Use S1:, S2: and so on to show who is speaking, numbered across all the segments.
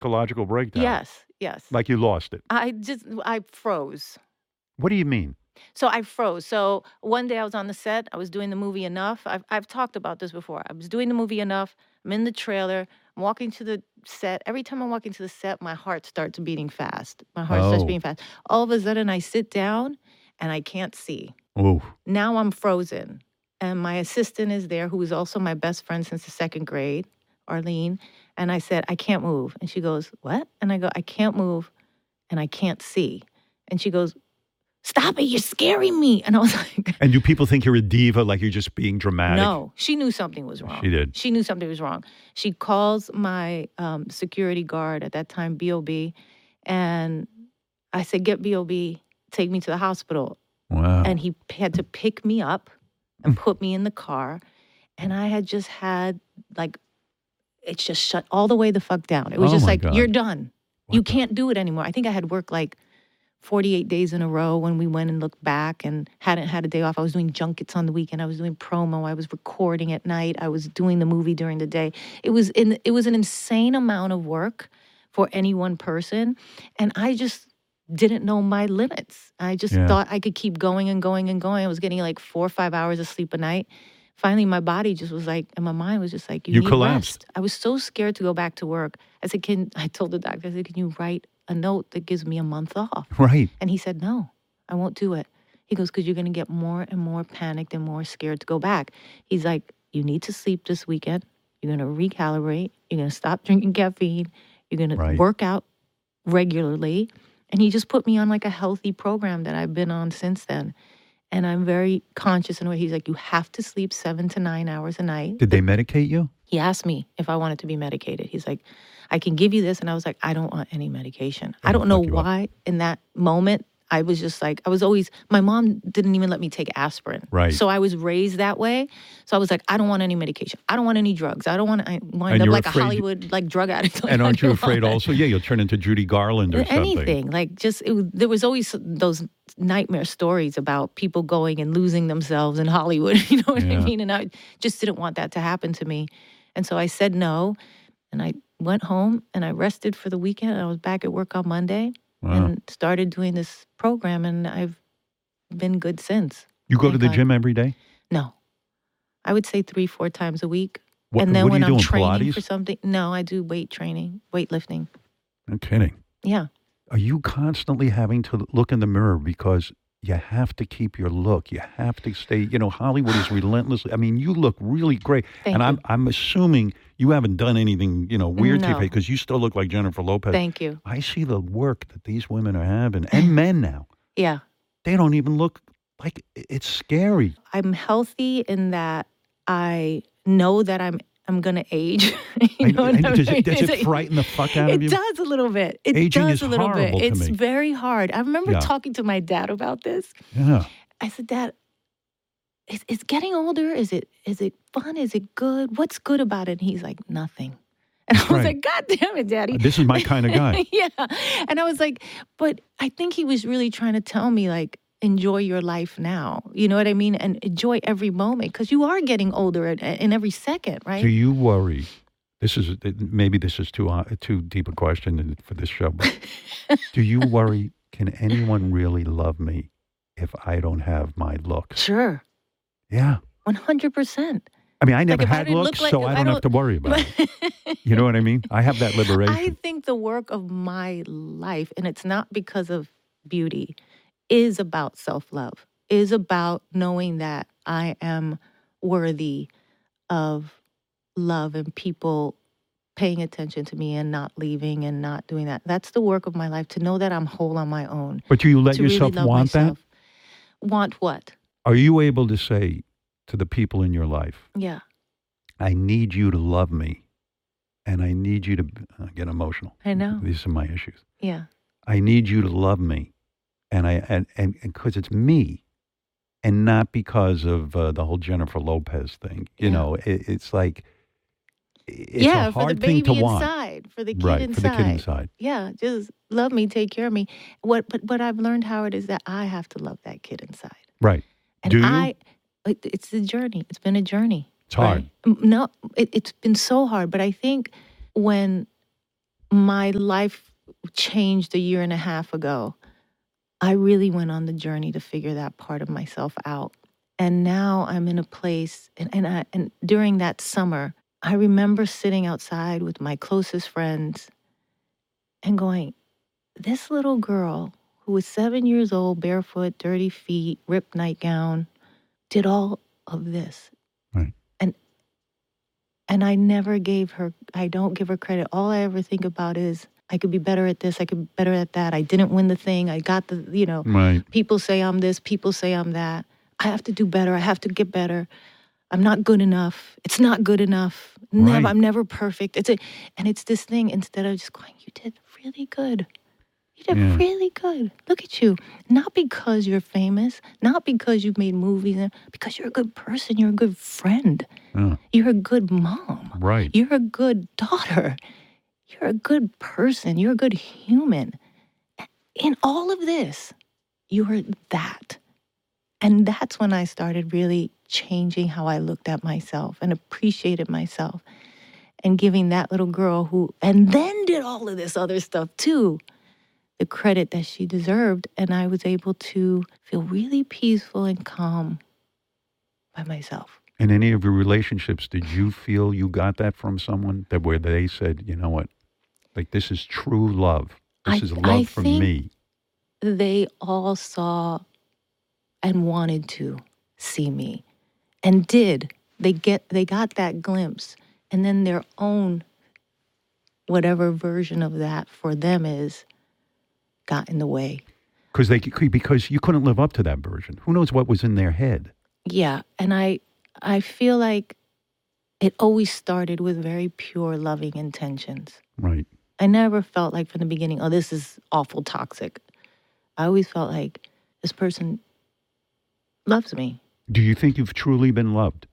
S1: psychological breakdown.
S2: Yes, yes.
S1: Like you lost it.
S2: I froze.
S1: What do you mean?
S2: So I froze. So one day I was on the set. I was doing the movie Enough. I've talked about this before. I was doing the movie Enough. I'm in the trailer. I'm walking to the set. Every time I'm walking to the set, my heart starts beating fast. My heart starts beating fast. All of a sudden, I sit down and I can't see.
S1: Oh.
S2: Now I'm frozen. And my assistant is there, who is also my best friend since the second grade, Arlene. And I said, I can't move. And she goes, what? And I go, I can't move and I can't see. And she goes, stop it, you're scaring me. And I was like...
S1: And do people think you're a diva, like you're just being dramatic?
S2: No, she knew something was wrong.
S1: She did.
S2: She knew something was wrong. She calls my security guard at that time, B.O.B., and I said, get B.O.B., take me to the hospital.
S1: Wow.
S2: And he had to pick me up and put me in the car. And I had just had, like, it's just shut all the way the fuck down. It was just like, God. You're done. You can't do it anymore. I think I had worked like 48 days in a row when we went and looked back and hadn't had a day off. I was doing junkets on the weekend. I was doing promo. I was recording at night. I was doing the movie during the day. It was an insane amount of work for any one person. And I just didn't know my limits. I just thought I could keep going and going and going. I was getting like 4 or 5 hours of sleep a night. Finally, my body just was like, and my mind was just like, you need
S1: collapsed.
S2: Rest. I was so scared to go back to work. I said, I told the doctor, I said, can you write a note that gives me a month off?
S1: Right.
S2: And he said, no, I won't do it. He goes, because you're going to get more and more panicked and more scared to go back. He's like, you need to sleep this weekend. You're going to recalibrate. You're going to stop drinking caffeine. You're going to work out regularly. And he just put me on like a healthy program that I've been on since then. And I'm very conscious in a way. He's like, you have to sleep 7 to 9 hours a night.
S1: Did they medicate you?
S2: He asked me if I wanted to be medicated. He's like, I can give you this. And I was like, I don't want any medication. I don't know why in that moment. I was just like, my mom didn't even let me take aspirin.
S1: Right.
S2: So I was raised that way. So I was like, I don't want any medication. I don't want any drugs. I wind up like a Hollywood like drug addict.
S1: And aren't you afraid also, you'll turn into Judy Garland or something?
S2: Anything. Like there was always those nightmare stories about people going and losing themselves in Hollywood. You know what I mean? And I just didn't want that to happen to me. And so I said no. And I went home and I rested for the weekend. I was back at work on Monday. Wow. And started doing this program, and I've been good since.
S1: You go to the gym every day?
S2: No. I would say 3-4 times a week.
S1: And then when I'm
S2: training
S1: Pilates?
S2: For something, no, I do weight training, weightlifting.
S1: No kidding.
S2: Yeah.
S1: Are you constantly having to look in the mirror because you have to keep your look? You have to stay, Hollywood is relentless. I mean, you look really great.
S2: Thank you.
S1: I'm assuming you haven't done anything, weird to your face because you still look like Jennifer Lopez.
S2: Thank you.
S1: I see the work that these women are having, and men now.
S2: Yeah.
S1: They don't even look like, it's scary.
S2: I'm healthy in that I know that I'm going to age.
S1: Does it frighten the fuck out of you?
S2: It does a little bit.
S1: Aging is horrible to me.
S2: It's very hard. I remember talking to my dad about this.
S1: Yeah.
S2: I said, Dad, is getting older, is it fun? Is it good? What's good about it? And he's like, nothing. And I was like, God damn it, Daddy.
S1: This is my kind of guy.
S2: Yeah. And I was like, but I think he was really trying to tell me, like, enjoy your life now. You know what I mean? And enjoy every moment because you are getting older in every second, right?
S1: Do you worry? Maybe this is too deep a question for this show, but do you worry, can anyone really love me if I don't have my looks?
S2: Sure.
S1: Yeah.
S2: 100%.
S1: I mean, I never had looks, so I don't have to worry about it. You know what I mean? I have that liberation.
S2: I think the work of my life, and it's not because of beauty, is about self-love, is about knowing that I am worthy of love and people paying attention to me and not leaving and not doing that. That's the work of my life, to know that I'm whole on my own.
S1: But do you let yourself
S2: really
S1: want
S2: myself.
S1: that?
S2: Want what?
S1: Are you able to say to the people in your life,
S2: yeah,
S1: I need you to love me and I need you to get emotional.
S2: I know.
S1: These are my issues.
S2: Yeah.
S1: I need you to love me and because it's me and not because of the whole Jennifer Lopez thing. You know, it's like, it's a hard thing to want.
S2: For the kid inside.
S1: For the kid inside.
S2: Yeah, just love me, take care of me. What I've learned, Howard, is that I have to love that kid inside.
S1: Right.
S2: And
S1: do you?
S2: It's a journey. It's been a journey.
S1: It's hard.
S2: Right? No, it's been so hard. But I think when my life changed a year and a half ago, I really went on the journey to figure that part of myself out. And now I'm in a place, and during that summer, I remember sitting outside with my closest friends and going, this little girl who was 7 years old, barefoot, dirty feet, ripped nightgown, did all of this.
S1: Right.
S2: And I don't give her credit. All I ever think about is, I could be better at this, I could be better at that. I didn't win the thing. I got the,
S1: right.
S2: People say I'm this, people say I'm that. I have to do better. I have to get better. I'm not good enough. It's not good enough.
S1: Right.
S2: I'm never perfect. And it's this thing, instead of just going, you did really good. You did really good. Look at you. Not because you're famous, not because you've made movies, because you're a good person. You're a good friend. You're a good mom.
S1: Right.
S2: You're a good daughter. You're a good person. You're a good human. In all of this, you're that. And that's when I started really changing how I looked at myself and appreciated myself, and giving that little girl and then did all of this other stuff too, the credit that she deserved. And I was able to feel really peaceful and calm by myself.
S1: In any of your relationships, did you feel you got that from someone, that where they said, you know what, like, this is true love. This is love from me.
S2: They all saw and wanted to see me, and did. They got that glimpse, and then their own, whatever version of that for them is, got in the way.
S1: Because you couldn't live up to that version. Who knows what was in their head?
S2: Yeah, and I feel like it always started with very pure, loving intentions.
S1: Right.
S2: I never felt like from the beginning, oh, this is awful toxic. I always felt like this person loves me.
S1: Do you think you've truly been loved?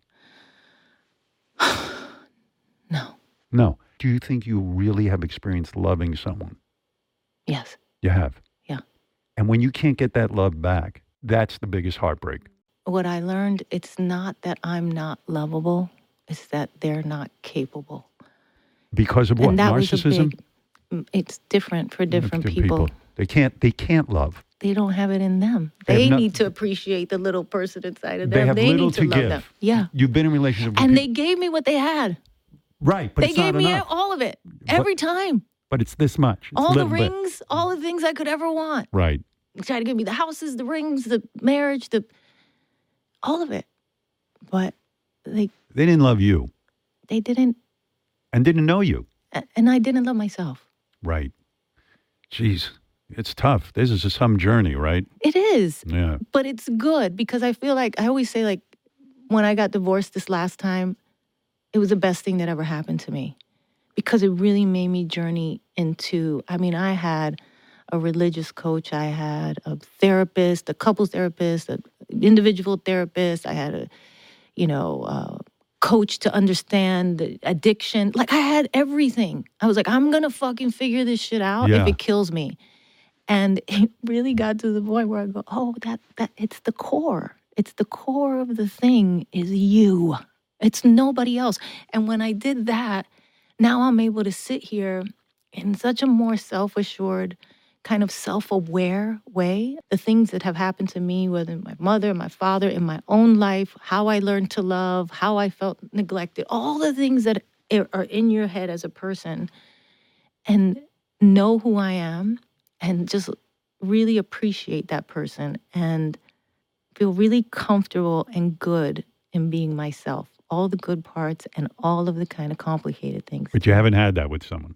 S2: No.
S1: No. Do you think you really have experienced loving someone?
S2: Yes.
S1: You have?
S2: Yeah.
S1: And when you can't get that love back, that's the biggest heartbreak.
S2: What I learned, it's not that I'm not lovable, it's that they're not capable.
S1: Because of what? Narcissism?
S2: It's different for different people.
S1: They can't love.
S2: They don't have it in them. They need to appreciate the little person inside of them.
S1: They have little
S2: need to love
S1: give.
S2: Them. Yeah.
S1: You've been in a relationship with
S2: and
S1: people.
S2: they gave me what they had.
S1: Right, but
S2: they
S1: it's not enough.
S2: They gave me all of it, every time.
S1: But it's this much. It's
S2: all the rings, all the things I could ever want.
S1: Right.
S2: They tried to give me the houses, the rings, the marriage, all of it. But they
S1: didn't love you.
S2: They didn't.
S1: And didn't know you.
S2: And I didn't love myself.
S1: Right. Jeez, it's tough. This is some journey, right?
S2: It is.
S1: Yeah.
S2: But it's good, because I feel like, I always say, like, when I got divorced this last time, it was the best thing that ever happened to me, because it really made me journey into, I had a religious coach, I had a therapist, a couples therapist, an individual therapist, I had a coach to understand the addiction. Like, I had everything. I was like, I'm going to fucking figure this shit out if it kills me. And it really got to the point where I go, oh, that it's the core. It's the core of the thing is you. It's nobody else. And when I did that, now I'm able to sit here in such a more self-assured, kind of self-aware way. The things that have happened to me, whether my mother, my father, in my own life, how I learned to love, how I felt neglected, all the things that are in your head as a person, and know who I am, and just really appreciate that person and feel really comfortable and good in being myself. All the good parts and all of the kind of complicated things.
S1: But you haven't had that with someone.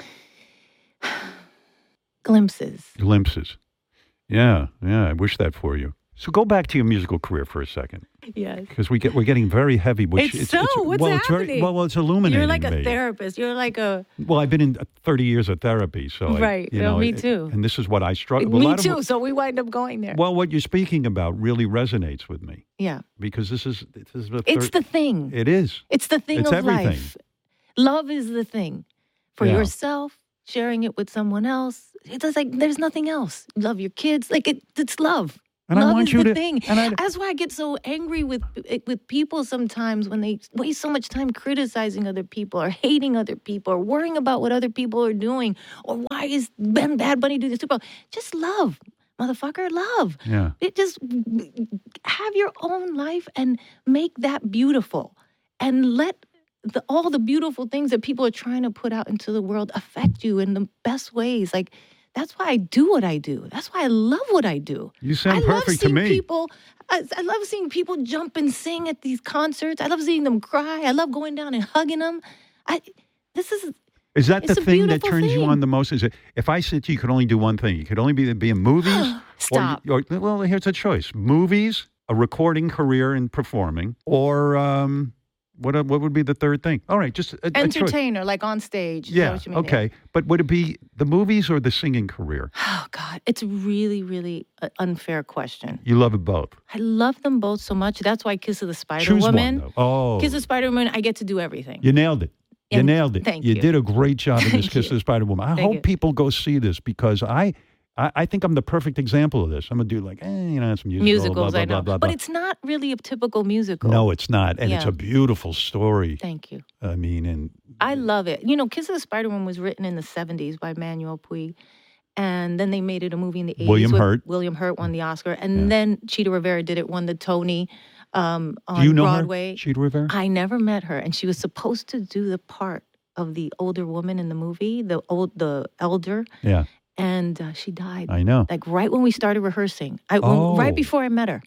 S2: Glimpses.
S1: Yeah. I wish that for you. So go back to your musical career for a second.
S2: Yes.
S1: Because we're getting very heavy. Which
S2: what's happening?
S1: It's illuminating.
S2: You're like a therapist. You're like a...
S1: Well, I've been in 30 years of therapy, so...
S2: Right. Me too.
S1: And this is what I struggle...
S2: Me too, so we wind up going there.
S1: Well, what you're speaking about really resonates with me.
S2: Yeah.
S1: Because this is
S2: it's the thing.
S1: It is.
S2: It's the thing of
S1: everything.
S2: Life. Love is the thing. For yourself, sharing it with someone else. It's just like, there's nothing else. Love your kids. Like, it's love.
S1: And
S2: love
S1: I want
S2: is
S1: you
S2: the
S1: to,
S2: thing.
S1: And
S2: that's why I get so angry with people sometimes when they waste so much time criticizing other people or hating other people or worrying about what other people are doing or why is Bad Bunny do this to people. Just love, motherfucker, love.
S1: Yeah.
S2: It just have your own life and make that beautiful, and let all the beautiful things that people are trying to put out into the world affect you in the best ways. Like, that's why I do what I do. That's why I love what I do.
S1: You sound perfect to me.
S2: I love seeing people jump and sing at these concerts. I love seeing them cry. I love going down and hugging them.
S1: Is that the thing that turns you on the most? Is it, if I said to you, could only do one thing, you could only be in movies?
S2: Stop.
S1: Well, here's a choice. Movies, a recording career in performing, or what would be the third thing? All right, just a
S2: entertainer, like on stage.
S1: Yeah,
S2: is that what you mean?
S1: Okay. But would it be the movies or the singing career?
S2: Oh, God. It's really, really an unfair question.
S1: You love it both.
S2: I love them both so much. That's why Kiss of the Spider
S1: Choose
S2: Woman.
S1: One, though.
S2: Kiss of the Spider Woman, I get to do everything.
S1: You nailed it. You nailed it.
S2: Thank you.
S1: You did a great job in this Kiss of the Spider Woman. I hope people go see this because I think I'm the perfect example of this. I'm going to do like, it's
S2: musicals,
S1: blah, blah,
S2: I know.
S1: blah, blah,
S2: but
S1: blah.
S2: it's not really a typical musical.
S1: No, it's not. And it's a beautiful story.
S2: Thank you.
S1: I mean, and
S2: I love it. Kiss of the Spider Woman was written in the 70s by Manuel Puig. And then they made it a movie in the 80s. William Hurt won the Oscar. And then Chita Rivera did it, won the Tony on
S1: Do you know
S2: Broadway.
S1: Her, Chita Rivera?
S2: I never met her. And she was supposed to do the part of the older woman in the movie, the elder.
S1: Yeah.
S2: And she died.
S1: I know.
S2: Like right when we started rehearsing. Right before I met her.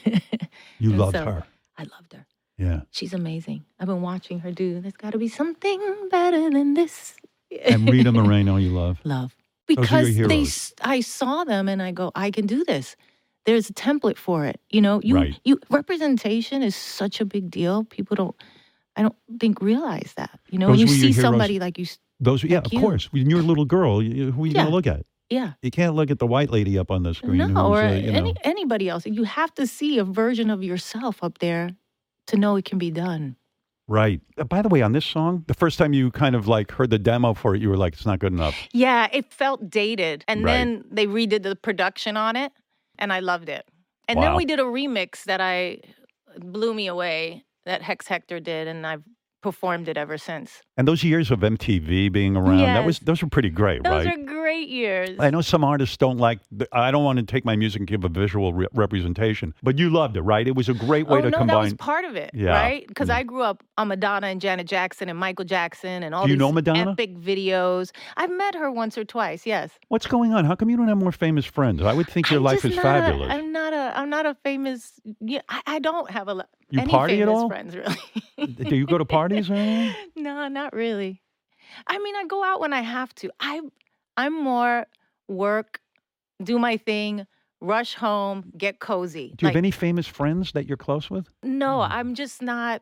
S1: You loved her.
S2: I loved her.
S1: Yeah.
S2: She's amazing. I've been watching her do There's Got to Be Something Better Than This.
S1: And Rita Moreno, you love?
S2: Love.
S1: Those are your heroes.
S2: I saw them and I go, I can do this. There's a template for it.
S1: Right.
S2: Representation is such a big deal. People I don't think realize that.
S1: Those
S2: when you see somebody like you.
S1: Of course. When you're a little girl, who are you going to look at?
S2: Yeah.
S1: You can't look at the white lady up on the screen.
S2: No, or anybody else. You have to see a version of yourself up there to know it can be done.
S1: Right. By the way, on this song, the first time you kind of like heard the demo for it, you were like, it's not good enough.
S2: Yeah, it felt dated. And then they redid the production on it, and I loved it. And then we did a remix that blew me away, that Hex Hector did, and I've performed it ever since.
S1: And those years of MTV being around, those were pretty great, right?
S2: Those are great years.
S1: I know some artists don't like, I don't want to take my music and give a visual representation, but you loved it, right? It was a great way to combine.
S2: That was part of it, right? Because I grew up on Madonna and Janet Jackson and Michael Jackson and all these epic videos. I've met her once or twice, yes.
S1: What's going on? How come you don't have more famous friends? I would think your life is fabulous.
S2: I'm not a famous, I don't have
S1: You
S2: any
S1: party
S2: famous
S1: at all?
S2: friends, really.
S1: Do you go to parties or anything?
S2: No, not really. I mean, I go out when I have to. I'm more work, do my thing, rush home, get cozy.
S1: Do you have any famous friends that you're close with?
S2: No, I'm just not.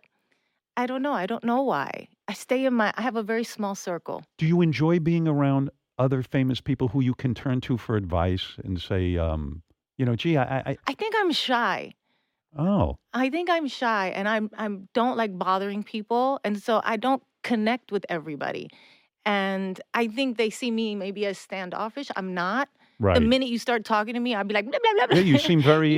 S2: I don't know. I don't know why. I have a very small circle.
S1: Do you enjoy being around other famous people who you can turn to for advice and say, gee, I
S2: think I'm shy.
S1: Oh.
S2: I think I'm shy, and I don't like bothering people, and so I don't connect with everybody. And I think they see me maybe as standoffish. I'm not.
S1: Right.
S2: The minute you start talking to me, I'll be like, blah, blah, blah, blah.
S1: Yeah, you seem very,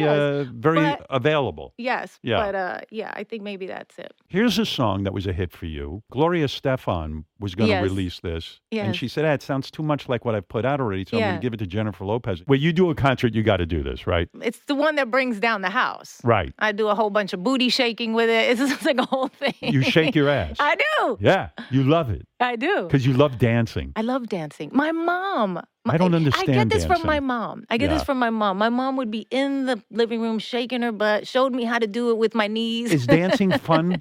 S1: available.
S2: Yes.
S1: Yeah.
S2: But, I think maybe that's it.
S1: Here's a song that was a hit for you. Gloria Estefan was going to release this.
S2: Yes.
S1: And she said, it sounds too much like what I've put out already, so I'm going to give it to Jennifer Lopez. When you do a concert, you got to do this, right?
S2: It's the one that brings down the house.
S1: Right.
S2: I do a whole bunch of booty shaking with it. It's just like a whole thing.
S1: You shake your ass.
S2: I do.
S1: Yeah. You love it.
S2: I do.
S1: Because you love dancing.
S2: I love dancing. My mom.
S1: I don't understand
S2: I get this
S1: dancing.
S2: from my mom. This from my mom. My mom would be in the living room shaking her butt, showed me how to do it with my knees.
S1: Is dancing fun?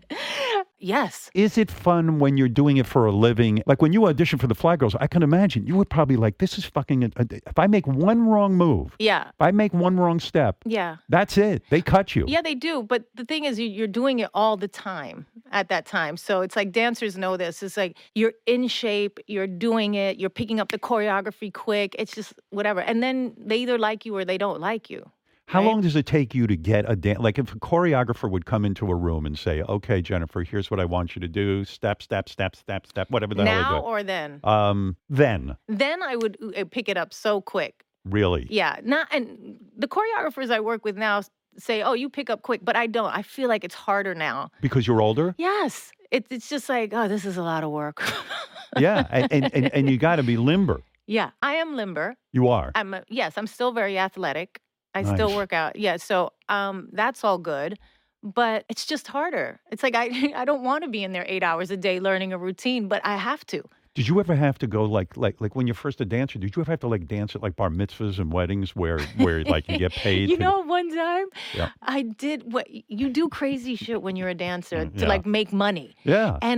S2: Yes.
S1: Is it fun when you're doing it for a living? Like when you audition for the Fly Girls, I can imagine you would probably like, this is fucking, if I make one wrong move, if I make one wrong step, that's it. They cut you.
S2: Yeah, they do. But the thing is, you're doing it all the time at that time. So it's like dancers know this. It's like you're in shape, you're doing it, you're picking up the choreography quick. It's just whatever. And then they either like you or they don't like you.
S1: How long does it take you to get a dance? Like if a choreographer would come into a room and say, okay, Jennifer, here's what I want you to do. Step, step, step, step, step, whatever the hell.
S2: Now or then?
S1: Then.
S2: Then I would pick it up so quick.
S1: Really?
S2: Yeah. And the choreographers I work with now say, "Oh, you pick up quick," but I don't. I feel like it's harder now.
S1: Because you're older?
S2: Yes. It's just like, oh, this is a lot of work.
S1: Yeah, and you got to be limber.
S2: Yeah, I am limber.
S1: You are?
S2: Yes, I'm still very athletic. I still work out. Yeah, so that's all good. But it's just harder. It's like I don't want to be in there 8 hours a day learning a routine, but I have to.
S1: Did you ever have to go like when you're first a dancer? Did you ever have to like dance at like bar mitzvahs and weddings where like you get paid?
S2: One time I did what you do crazy shit when you're a dancer to like make money.
S1: Yeah.
S2: And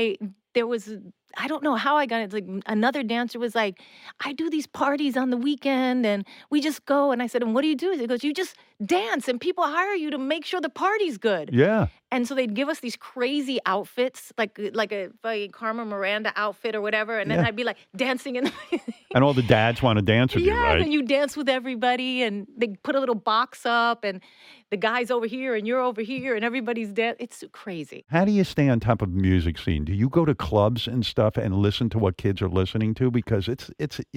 S2: I don't know how I got it. It's like another dancer was like, I do these parties on the weekend and we just go. And I said, and what do you do? He goes, you just dance and people hire you to make sure the party's good.
S1: Yeah.
S2: And so they'd give us these crazy outfits, like a Carmen Miranda outfit or whatever. And then I'd be like dancing in the
S1: And all the dads want to dance with you, right?
S2: Yeah, and you dance with everybody and they put a little box up and the guy's over here and you're over here and everybody's dancing. It's crazy.
S1: How do you stay on top of the music scene? Do you go to clubs and stuff and listen to what kids are listening to? Because it's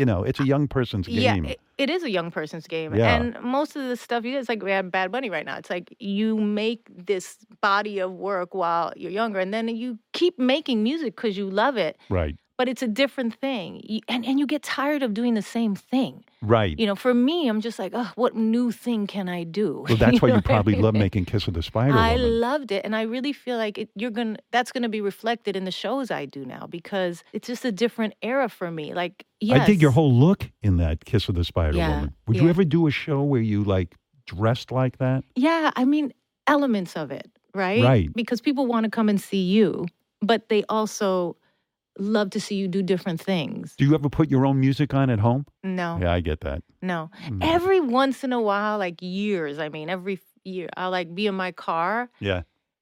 S1: a young person's game.
S2: Yeah, it is a young person's game.
S1: Yeah.
S2: And most of the stuff it's like we have Bad Bunny right now. It's like you make this body of work while you're younger and then you keep making music because you love it.
S1: Right.
S2: But it's a different thing. And you get tired of doing the same thing.
S1: Right.
S2: For me, I'm just like, oh, what new thing can I do?
S1: Well, that's why you probably love making Kiss of the Spider Woman.
S2: I loved it. And I really feel like that's going to be reflected in the shows I do now because it's just a different era for me. Like, yes.
S1: I dig your whole look in that Kiss of the Spider Woman. Would you ever do a show where you like dressed like that?
S2: Yeah. I mean, elements of it, right?
S1: Right.
S2: Because people want to come and see you, but they also love to see you do different things.
S1: Do you ever put your own music on at home?
S2: No.
S1: Yeah, I get that.
S2: No. Every once in a while, like years, every year, I'll like be in my car.
S1: Yeah.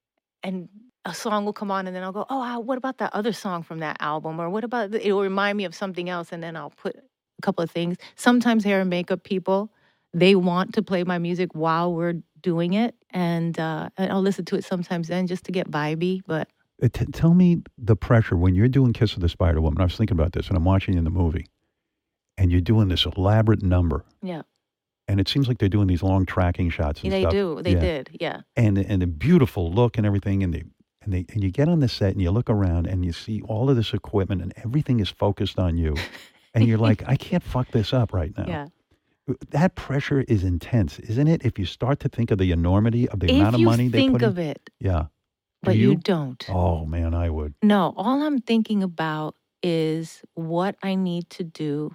S2: And a song will come on and then I'll go, oh, what about that other song from that album? Or what about, it will remind me of something else. And then I'll put a couple of things. Sometimes hair and makeup people, they want to play my music while we're doing it. And I'll listen to it sometimes then just to get vibey, but...
S1: Tell me the pressure when you're doing Kiss of the Spider Woman. I was thinking about this, and I'm watching you in the movie, and you're doing this elaborate number.
S2: Yeah.
S1: And it seems like they're doing these long tracking shots and
S2: stuff. They do. They did. Yeah.
S1: And the beautiful look and everything, and you get on the set and you look around and you see all of this equipment and everything is focused on you, and you're like, I can't fuck this up right now.
S2: Yeah.
S1: That pressure is intense, isn't it? If you start to think of the enormity of the amount of money they put in.
S2: If you think of it.
S1: Yeah.
S2: But you don't.
S1: Oh, man, I would.
S2: No, all I'm thinking about is what I need to do,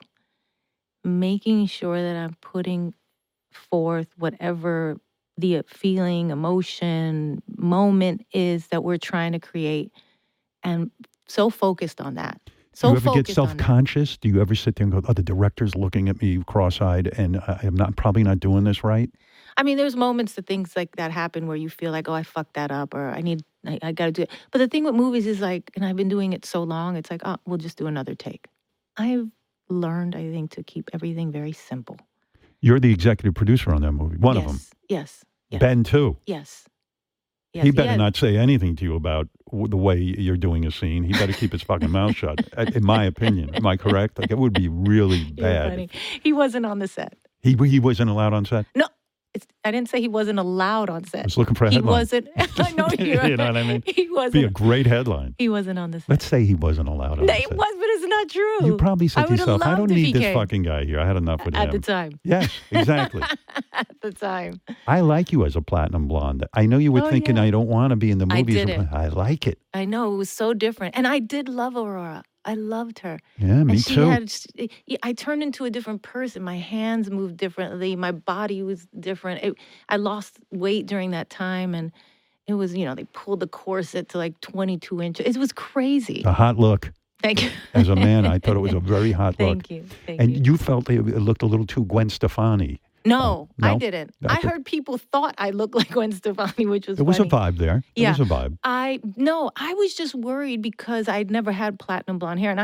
S2: making sure that I'm putting forth whatever the feeling, emotion, moment is that we're trying to create, and so focused on that.
S1: Do you ever get self-conscious? Do you ever sit there and go, oh, the director's looking at me cross-eyed and I'm probably not doing this right?
S2: I mean, there's moments that things like that happen where you feel like, oh, I fucked that up or I got to do it. But the thing with movies is like, and I've been doing it so long, it's like, oh, we'll just do another take. I've learned, I think, to keep everything very simple.
S1: You're the executive producer on that movie, one of them.
S2: Yes.
S1: Ben, too.
S2: Yes.
S1: He better not say anything to you about the way you're doing a scene. He better keep his fucking mouth shut, in my opinion. Am I correct? Like, it would be really bad.
S2: He wasn't on the set.
S1: He wasn't allowed on set?
S2: No. I didn't say he wasn't allowed on set.
S1: I was looking for a headline.
S2: He wasn't. I know you're
S1: You know what I mean?
S2: He wasn't.
S1: Be a great headline.
S2: He wasn't on the set.
S1: Let's say he wasn't allowed on the set.
S2: It was, but it's not true.
S1: You probably said to yourself, I don't need this fucking guy here. I had enough with him.
S2: At the time.
S1: Yes, exactly.
S2: At the time.
S1: I like you as a platinum blonde. I know you were thinking, I don't want to be in the movies.
S2: I didn't.
S1: I like it.
S2: I know. It was so different. And I did love Aurora. I loved her.
S1: Yeah, me too.
S2: I turned into a different person. My hands moved differently. My body was different. I lost weight during that time. And it was, they pulled the corset to like 22 inches. It was crazy.
S1: A hot look.
S2: Thank you.
S1: As a man, I thought it was a very hot look.
S2: Thank you.
S1: And you felt it looked a little too Gwen Stefani.
S2: No, I didn't. I heard people thought I looked like Gwen Stefani, which was
S1: There was a vibe there.
S2: Yeah.
S1: There was a vibe.
S2: I was just worried because I'd never had platinum blonde hair. And I had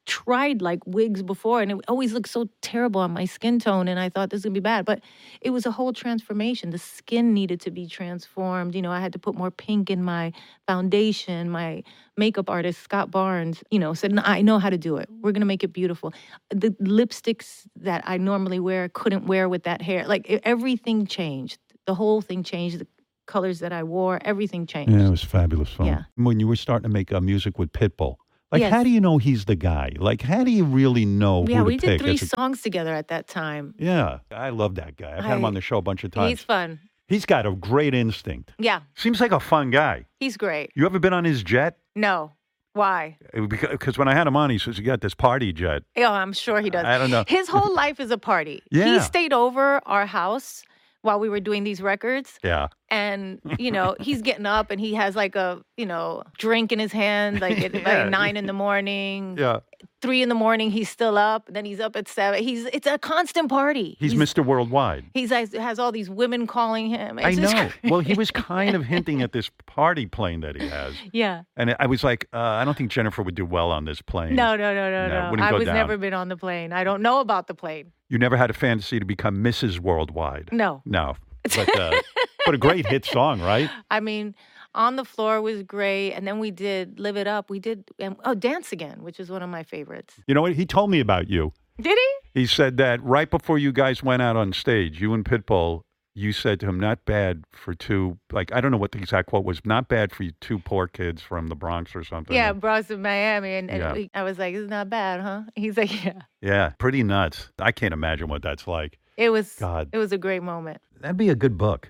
S2: tried like wigs before, and it always looked so terrible on my skin tone, and I thought this is gonna be bad. But it was a whole transformation. The skin needed to be transformed. I had to put more pink in my foundation. My makeup artist, Scott Barnes, said, no, I know how to do it. We're gonna make it beautiful. The lipsticks that I normally wear, couldn't wear with that hair. Like everything changed. The whole thing changed. The colors that I wore, everything changed.
S1: Yeah, it was fabulous fun.
S2: Yeah.
S1: When you were starting to make music with Pitbull,
S2: Yes.
S1: how do you know he's the guy? How do you really know
S2: Yeah,
S1: who to
S2: we
S1: pick?
S2: did 3 songs together at that time.
S1: Yeah, I love that guy. I've had him on the show a bunch of times.
S2: He's fun.
S1: He's got a great instinct.
S2: Yeah,
S1: Seems like a fun guy.
S2: he's great.
S1: You ever been on his jet?
S2: No. Why?
S1: Because when I had him on, he says, you got this party jet.
S2: Oh, I'm sure he does.
S1: I don't know.
S2: His whole life is a party.
S1: Yeah.
S2: He stayed over our house while we were doing these records.
S1: Yeah.
S2: And, he's getting up and he has like a, drink in his hand, like at
S1: Yeah.
S2: like 9 in the morning.
S1: Yeah.
S2: 3 in the morning, he's still up. Then he's up at 7. It's a constant party.
S1: He's Mr. Worldwide.
S2: He has all these women calling him.
S1: I know. Well, he was kind of hinting at this party plane that he has.
S2: Yeah.
S1: And I was like, I don't think Jennifer would do well on this plane.
S2: No.
S1: wouldn't
S2: I
S1: go
S2: was
S1: down.
S2: never been on the plane. I don't know about the plane.
S1: You never had a fantasy to become Mrs. Worldwide?
S2: No.
S1: No. But a great hit song, right?
S2: I mean, On the Floor was great. And then we did Live It Up. We did, Dance Again, which is one of my favorites.
S1: You know what? He told me about you.
S2: Did he?
S1: He said that right before you guys went out on stage, you and Pitbull, you said to him, not bad for two, I don't know what the exact quote was, not bad for you 2 poor kids from the Bronx or something.
S2: Yeah, Bronx in Miami. And
S1: Yeah.
S2: I was like, it's not bad, huh? He's like, yeah.
S1: Yeah, pretty nuts. I can't imagine what that's like.
S2: It was
S1: God.
S2: It was a great moment.
S1: That'd be a good book,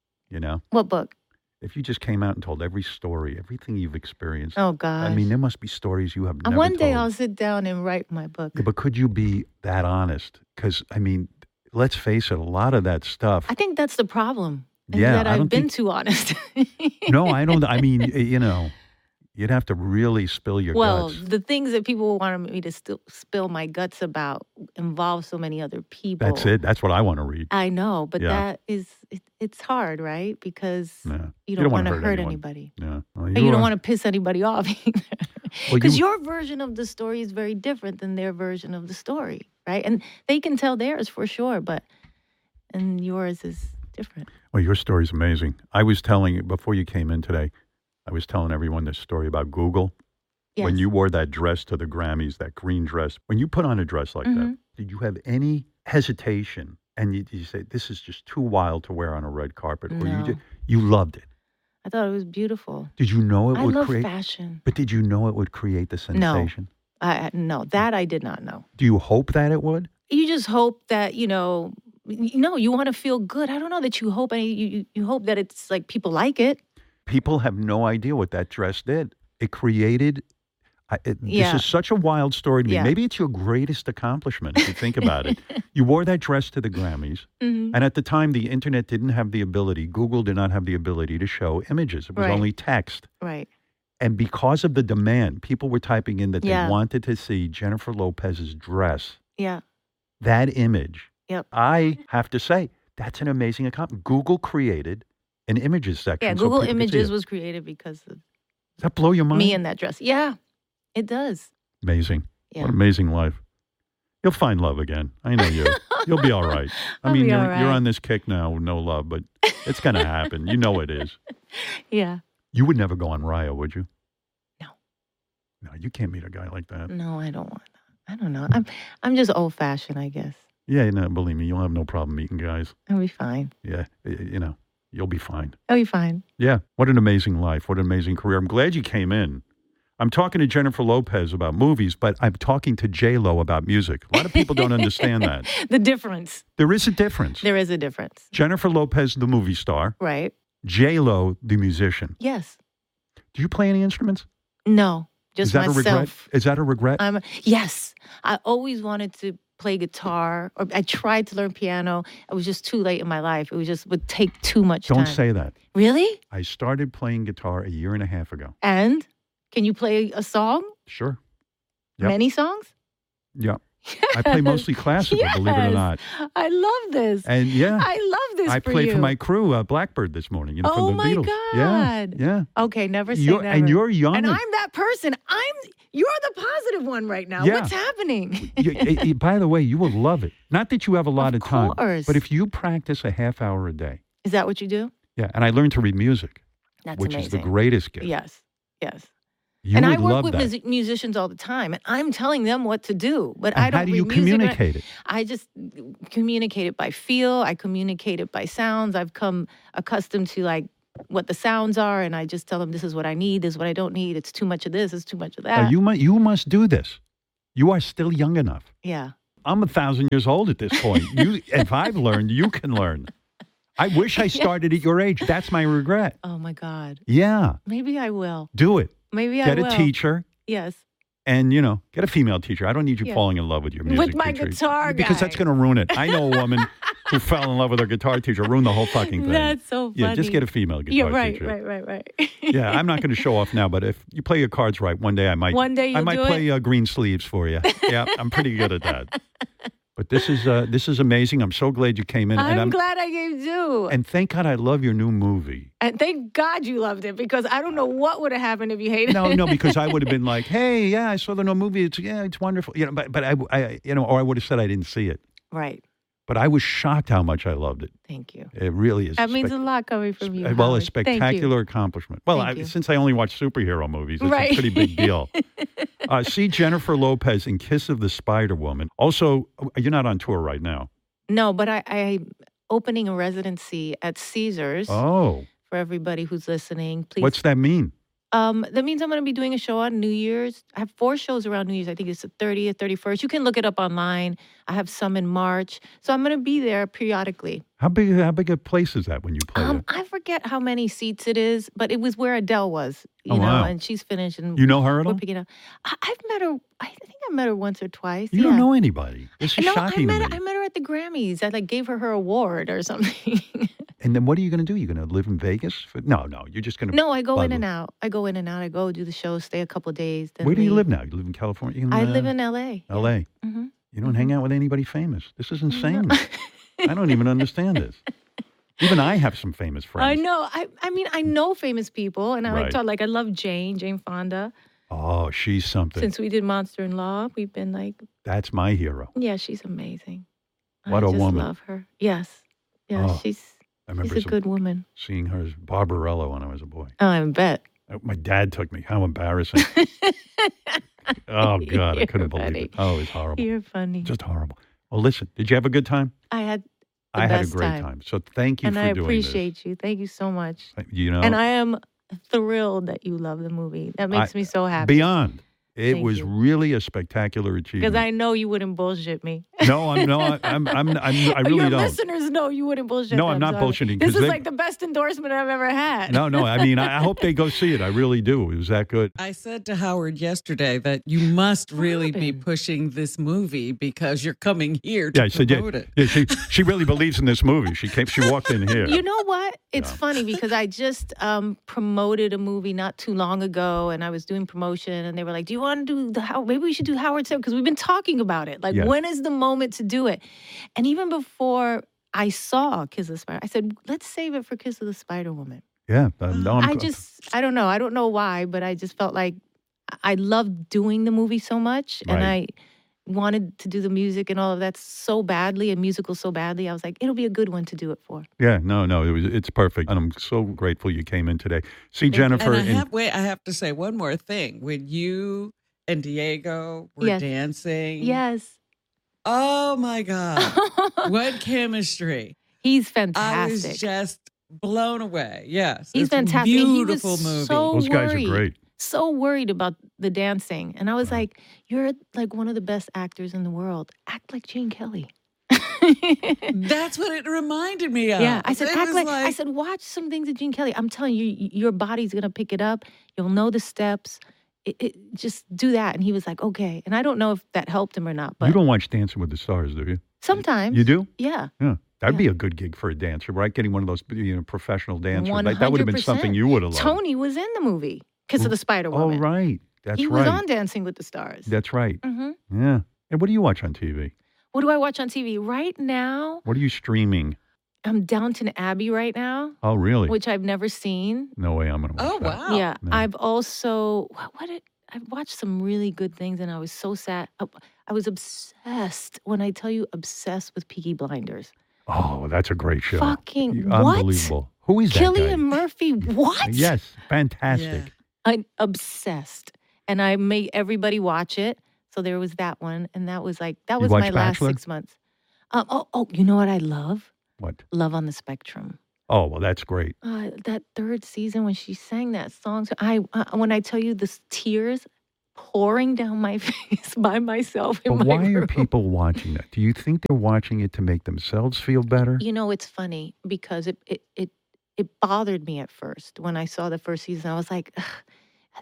S2: What book?
S1: If you just came out and told every story, everything you've experienced.
S2: Oh, gosh.
S1: I mean, there must be stories you have never
S2: One day
S1: told.
S2: I'll sit down and write my book.
S1: Yeah, but could you be that honest? Because, I mean, let's face it, a lot of that stuff.
S2: I think that's the problem. Is
S1: Yeah,
S2: that
S1: I
S2: I've
S1: don't
S2: been
S1: think-
S2: too honest.
S1: No, I don't. I mean, you'd have to really spill your
S2: Well,
S1: guts.
S2: the things that people wanted me to spill my guts about involve so many other people.
S1: That's it. That's what I want to read.
S2: I know, but
S1: Yeah.
S2: that is, it's hard, right? Because
S1: Yeah.
S2: you don't want
S1: wanna
S2: to hurt
S1: anyone.
S2: anybody.
S1: Yeah. Well,
S2: And you don't want to piss anybody off either.
S1: Well,
S2: Because your version of the story is very different than their version of the story, right? And they can tell theirs for sure, and yours is different.
S1: Well, your story's amazing. I was telling, before you came in today, I was telling everyone this story about Google.
S2: Yes.
S1: When you wore that dress to the Grammys, that green dress, when you put on a dress like that, did you have any hesitation? And you say, this is just too wild to wear on a red carpet? Or
S2: No.
S1: you loved it?
S2: I thought it was beautiful.
S1: Did you know it
S2: I
S1: would
S2: love
S1: create?
S2: fashion.
S1: But did you know it would create the sensation?
S2: No, that I did not know.
S1: Do you hope that it would?
S2: You just hope that, you want to feel good. I don't know that you hope, you hope that it's like people like it.
S1: People have no idea what that dress did. It created. This
S2: Yeah.
S1: is such a wild story to me.
S2: Yeah.
S1: Maybe it's your greatest accomplishment if you think about it. You wore that dress to the Grammys, and at the time, the internet didn't have the ability. Google did not have the ability to show images. It was
S2: Right.
S1: only text.
S2: Right.
S1: And because of the demand, people were typing in that
S2: Yeah.
S1: they wanted to see Jennifer Lopez's dress.
S2: Yeah.
S1: That image.
S2: Yep.
S1: I have to say, that's an amazing accomplishment. Google created an images section.
S2: Yeah,
S1: so
S2: Google
S1: people could see
S2: Images
S1: it.
S2: was created because of
S1: Does that blow your mind?
S2: me in that dress. Yeah, it does.
S1: Amazing.
S2: Yeah.
S1: What an amazing life. You'll find love again. I know you. You'll be all right. I
S2: I'll
S1: mean,
S2: be
S1: you're,
S2: all
S1: you're
S2: right.
S1: on this kick now with no love, but it's going to happen. You know it is.
S2: Yeah.
S1: You would never go on Raya, would you?
S2: No.
S1: No, you can't meet a guy like that.
S2: No, I don't want that. I don't know. I'm just old fashioned, I guess.
S1: Yeah, no, believe me, you'll have no problem meeting guys.
S2: I'll be fine.
S1: Yeah, you'll be fine.
S2: I'll be fine.
S1: Yeah, what an amazing life. What an amazing career. I'm glad you came in. I'm talking to Jennifer Lopez about movies, but I'm talking to J-Lo about music. A lot of people don't understand that.
S2: The difference.
S1: There is a difference.
S2: There is a difference.
S1: Jennifer Lopez, the movie star.
S2: Right.
S1: J-Lo, the musician.
S2: Yes.
S1: Do you play any instruments?
S2: No. Just
S1: Is that
S2: myself.
S1: a regret? Is that a regret?
S2: Yes. I always wanted to play guitar, or I tried to learn piano. It was just too late in my life. It was just would take too much time.
S1: Don't say that.
S2: Really?
S1: I started playing guitar a year and a half ago.
S2: And can you play a song?
S1: Sure. Yep.
S2: Many songs?
S1: Yeah. I play mostly classical, believe it or not.
S2: I love this.
S1: And
S2: I love this.
S1: I played for my crew, Blackbird, this morning. From the Beatles.
S2: God!
S1: Yeah.
S2: Okay, never say never.
S1: And you're young.
S2: And I'm that person. You're the positive one right now.
S1: Yeah.
S2: What's happening?
S1: By the way, you will love it. Not that you have a lot of time,
S2: course.
S1: but if you practice a half hour a day.
S2: Is that what you do?
S1: Yeah, and I learned to read music.
S2: That's
S1: which
S2: amazing.
S1: is the greatest gift.
S2: Yes.
S1: You
S2: and
S1: would
S2: I work
S1: love
S2: with
S1: that.
S2: musicians all the time, and I'm telling them what to do. But I don't.
S1: How do you communicate it?
S2: I just communicate it by feel. I communicate it by sounds. I've come accustomed to like what the sounds are, and I just tell them this is what I need, this is what I don't need. It's too much of this, it's too much of that.
S1: You must do this. You are still young enough.
S2: Yeah.
S1: I'm 1,000 years old at this point. If I've learned, you can learn. I wish I started at your age. That's my regret.
S2: Oh my God.
S1: Yeah.
S2: Maybe I will.
S1: Do it.
S2: Maybe I will.
S1: Get a teacher.
S2: Yes.
S1: And, get a female teacher. I don't need you falling in love with your music
S2: teacher. With my guitar guy.
S1: Because that's going to ruin it. I know a woman who fell in love with her guitar teacher, ruined the whole fucking thing.
S2: That's so funny.
S1: Yeah, just get a female guitar teacher.
S2: Right.
S1: Yeah, I'm not going to show off now, but if you play your cards right, one day I might.
S2: One day
S1: I might play green sleeves for you. Yeah, I'm pretty good at that. But this is amazing. I'm so glad you came in.
S2: I'm glad I gave you.
S1: And thank God I love your new movie.
S2: And thank God you loved it, because I don't know what would have happened if you hated it.
S1: No, because I would have been like, hey, yeah, I saw the new movie. It's wonderful. But I or I would have said I didn't see it.
S2: Right.
S1: But I was shocked how much I loved it.
S2: Thank you.
S1: It really is.
S2: That means a lot coming from you.
S1: Well,
S2: Howard.
S1: a spectacular accomplishment. Well, since I only watch superhero movies, it's a pretty big deal. See Jennifer Lopez in Kiss of the Spider Woman. Also, you're not on tour right now.
S2: No, but I'm opening a residency at Caesars.
S1: Oh.
S2: For everybody who's listening, please.
S1: What's that mean?
S2: That means I'm going to be doing a show on New Year's. I have 4 shows around New Year's. I think it's the 30th, 31st. You can look it up online. I have some in March. So I'm going to be there periodically.
S1: How big a place is that when you play there?
S2: I forget how many seats it is, but it was where Adele was, you know, and she's finished. And
S1: you know her at all?
S2: We're picking up. I've met her. I think I met her once or twice.
S1: You don't know anybody. This is shocking to me.
S2: I met her at the Grammys. I gave her award or something.
S1: And then what are you going to do? You're going to live in Vegas? No, you're just going to...
S2: No, I go in and out. I go do the show, stay a couple of days. Then
S1: where do you live now? You live in California?
S2: I live in L.A.
S1: L.A.?
S2: Mm-hmm.
S1: You don't hang out with anybody famous. This is insane. I don't even understand this. Even I have some famous friends.
S2: I know. I mean, I know famous people, and I I love Jane Fonda.
S1: Oh, she's something.
S2: Since we did Monster in Law, we've been like...
S1: That's my hero.
S2: Yeah, she's amazing.
S1: What a woman.
S2: I love her. Yes. Yeah, she's a good woman.
S1: Seeing her as Barbarella when I was a boy.
S2: Oh, I bet.
S1: My dad took me. How embarrassing. Oh, God, I couldn't believe it. Oh, it was horrible.
S2: You're funny.
S1: Just horrible. Well, listen, did you have a good time?
S2: I had
S1: a great time. So thank you for doing this.
S2: And I appreciate you. Thank you so much.
S1: And
S2: I am thrilled that you love the movie. That makes me so happy.
S1: Beyond. It was really a spectacular achievement.
S2: Because I know you wouldn't bullshit me.
S1: No, I really
S2: Your
S1: don't.
S2: listeners know you wouldn't bullshit.
S1: No, I'm not bullshitting.
S2: This is like the best endorsement I've ever had.
S1: No, I mean, I hope they go see it. I really do. It was that good.
S3: I said to Howard yesterday that you must really be pushing this movie because you're coming here to promote it.
S1: Yeah, she really believes in this movie. She walked in here.
S2: You know what? It's funny because I just promoted a movie not too long ago, and I was doing promotion, and they were like, "Do you want to do maybe we should do Howard Stern, because we've been talking about it. Like, when is the moment to do it?" And even before I saw Kiss of the Spider, I said, let's save it for Kiss of the Spider Woman.
S1: Yeah.
S2: I don't know. I don't know why, but I just felt like I loved doing the movie so much. And I wanted to do the music and all of that so badly, a musical so badly. I was like, it'll be a good one to do it for.
S1: Yeah, no, it's perfect. And I'm so grateful you came in today. See, Jennifer.
S3: And I have to say one more thing. When you and Diego were dancing.
S2: Yes.
S3: Oh, my God. What chemistry.
S2: He's fantastic.
S3: I was just blown away. Yes.
S2: He's fantastic.
S3: Beautiful movie.
S1: Those guys are great.
S2: So worried about the dancing. And I was like, you're like one of the best actors in the world. Act like Gene Kelly.
S3: That's what it reminded me of.
S2: Yeah, I said, I said, watch some things of Gene Kelly. I'm telling you, your body's going to pick it up. You'll know the steps. Just do that. And he was like, okay. And I don't know if that helped him or not. But
S1: you don't watch Dancing with the Stars, do you?
S2: Sometimes.
S1: You do?
S2: Yeah.
S1: Yeah. That'd be a good gig for a dancer, right? Getting one of those professional dancers.
S2: 100%.
S1: That would have been something you would have loved.
S2: Tony was in the movie Kiss of the Spider Woman.
S1: Oh, right. That's right.
S2: He was on Dancing with the Stars.
S1: That's right.
S2: Mm-hmm.
S1: Yeah. And what do you watch on TV?
S2: What do I watch on TV? Right now,
S1: what are you streaming?
S2: I'm Downton Abbey right now.
S1: Oh, really?
S2: Which I've never seen.
S1: No way I'm going to watch that.
S3: Wow.
S2: Yeah.
S1: No.
S2: I've also, I've watched some really good things and I was so sad. I was obsessed, when I tell you obsessed with Peaky Blinders.
S1: Oh, that's a great show.
S2: Fucking
S1: Unbelievable. Who is that guy?
S2: Cillian Murphy, what?
S1: Yes, fantastic.
S3: Yeah.
S2: I'm obsessed. And I made everybody watch it. So there was that one. And that was my
S1: watched
S2: last
S1: Bachelor?
S2: 6 months. You know what I love?
S1: What?
S2: Love on the Spectrum.
S1: Oh, well, that's great.
S2: That third season when she sang that song, when I tell you the tears pouring down my face by myself in
S1: But
S2: my
S1: why
S2: room.
S1: are people watching that? Do you think they're watching it to make themselves feel better?
S2: You know, it's funny because it bothered me at first when I saw the first season. I was like, are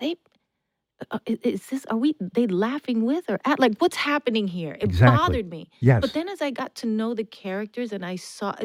S2: they laughing with or at? Like, what's happening here? It
S1: Exactly.
S2: bothered me.
S1: Yes.
S2: But then as I got to know the characters and I saw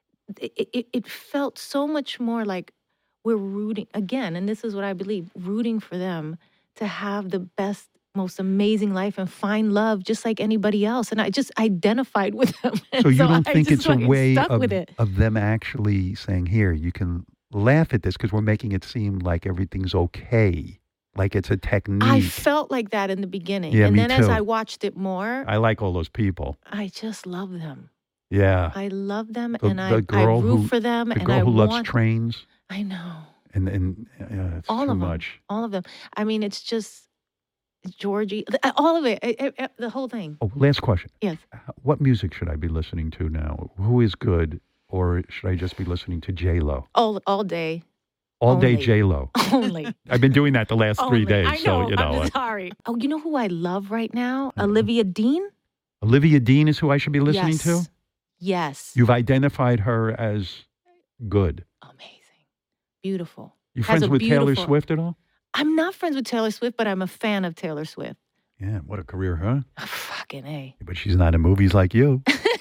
S2: it felt so much more like we're rooting again. And this is what I believe, rooting for them to have the best, most amazing life and find love just like anybody else. And I just identified with them.
S1: So you don't think
S2: I
S1: it's a way
S2: stuck with it.
S1: of them actually saying, here, you can laugh at this because we're making it seem like everything's okay, like it's a technique.
S2: I felt like that in the beginning.
S1: Yeah,
S2: and
S1: me
S2: then as
S1: too.
S2: I watched it more,
S1: I like all those people.
S2: I just love them.
S1: Yeah.
S2: I love them
S1: The-
S2: and
S1: the
S2: I
S1: girl
S2: root
S1: who-
S2: for them.
S1: The
S2: and
S1: girl
S2: I
S1: who loves
S2: want,
S1: trains,
S2: I know.
S1: and it's
S2: All
S1: too
S2: of them.
S1: much.
S2: All of them. I mean, it's just Georgie, all of it, the whole thing.
S1: Oh, last question.
S2: Yes.
S1: What music should I be listening to now? Who is good, or should I just be listening to J-Lo?
S2: All day.
S1: All day
S2: Only.
S1: J-Lo.
S2: Only.
S1: I've been doing that the last 3
S2: Only.
S1: days,
S2: I know.
S1: so you know.
S2: I'm sorry. Oh, you know who I love right now?
S1: Uh-huh.
S2: Olivia Dean.
S1: Olivia Dean is who I should be listening
S2: Yes.
S1: to?
S2: Yes.
S1: You've identified her as good.
S2: Amazing. Beautiful.
S1: You
S2: Has
S1: friends
S2: a
S1: with Taylor
S2: beautiful-
S1: Swift at all?
S2: I'm not friends with Taylor Swift, but I'm a fan of Taylor Swift.
S1: Yeah, what a career, huh?
S2: Oh, fucking A.
S1: But she's not in movies like you.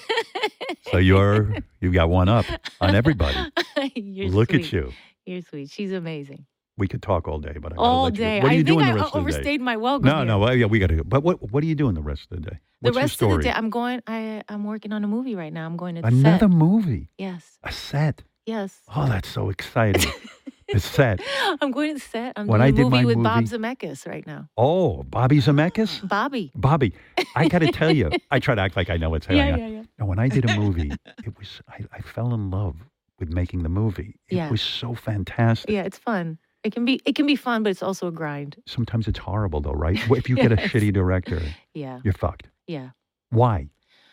S1: So you got one up on everybody.
S2: You're
S1: Look
S2: sweet.
S1: at you.
S2: You're sweet. She's amazing.
S1: We could talk all day, but I gotta
S2: All
S1: let you.
S2: day.
S1: What are you
S2: I think
S1: doing
S2: I
S1: the rest of the day?
S2: overstayed my welcome.
S1: No,
S2: here.
S1: no. Well, yeah, we got to go. But what are you doing the rest of the day? What's
S2: The rest
S1: your
S2: of
S1: story?
S2: the day, I'm working on a movie right now. I'm going to the
S1: Another
S2: set.
S1: movie,
S2: Yes.
S1: a set.
S2: Yes.
S1: Oh, that's so exciting. The set.
S2: I'm going to the set. I'm
S1: When
S2: doing
S1: I
S2: a
S1: did
S2: movie
S1: my
S2: with Bob
S1: movie-
S2: Zemeckis right now.
S1: Oh, Bobby Zemeckis?
S2: Bobby.
S1: Bobby, I got to tell you, I try to act like I know what's going on.
S2: Yeah.
S1: No, when I did a movie, it was I fell in love with making the movie. It
S2: Yeah.
S1: was so fantastic.
S2: Yeah, it's fun. It can be fun, but it's also a grind.
S1: Sometimes it's horrible though, right? If you get a
S2: Yes.
S1: shitty director,
S2: Yeah.
S1: you're fucked.
S2: Yeah.
S1: Why?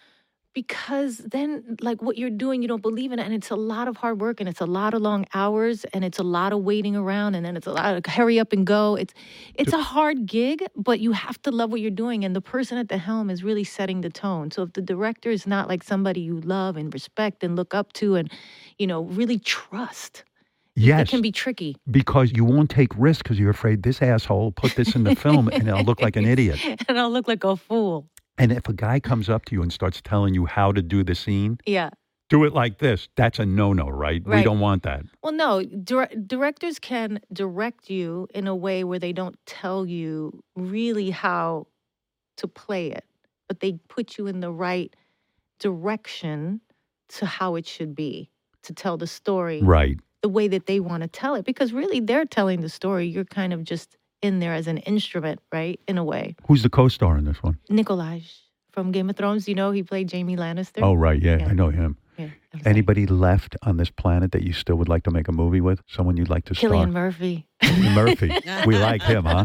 S2: Because then, like, what you're doing, you don't believe in it. And it's a lot of hard work and it's a lot of long hours and it's a lot of waiting around and then it's a lot of hurry up and go. It's a hard gig, but you have to love what you're doing. And the person at the helm is really setting the tone. So if the director is not like somebody you love and respect and look up to and, really trust,
S1: Yes.
S2: it can be tricky.
S1: Because you won't take risks because you're afraid this asshole will put this in the film and I'll look like an idiot.
S2: And I'll look like a fool.
S1: And if a guy comes up to you and starts telling you how to do the scene,
S2: Yeah.
S1: do it like this. That's a no-no, right? We
S2: Right.
S1: don't want that.
S2: Well, no, directors can direct you in a way where they don't tell you really how to play it, but they put you in the right direction to how it should be, to tell the story
S1: Right.
S2: the way that they want to tell it. Because really, they're telling the story. You're kind of just in there as an instrument, right? In a way.
S1: Who's the co-star in this one?
S2: Nikolaj from Game of Thrones, he played Jaime Lannister.
S1: Oh, right. Yeah,
S2: Yeah.
S1: I know him.
S2: Yeah, I was like,
S1: Anybody left on this planet that you still would like to make a movie with? Someone you'd like to star?
S2: Cillian Murphy.
S1: Cillian Murphy. We like him, huh?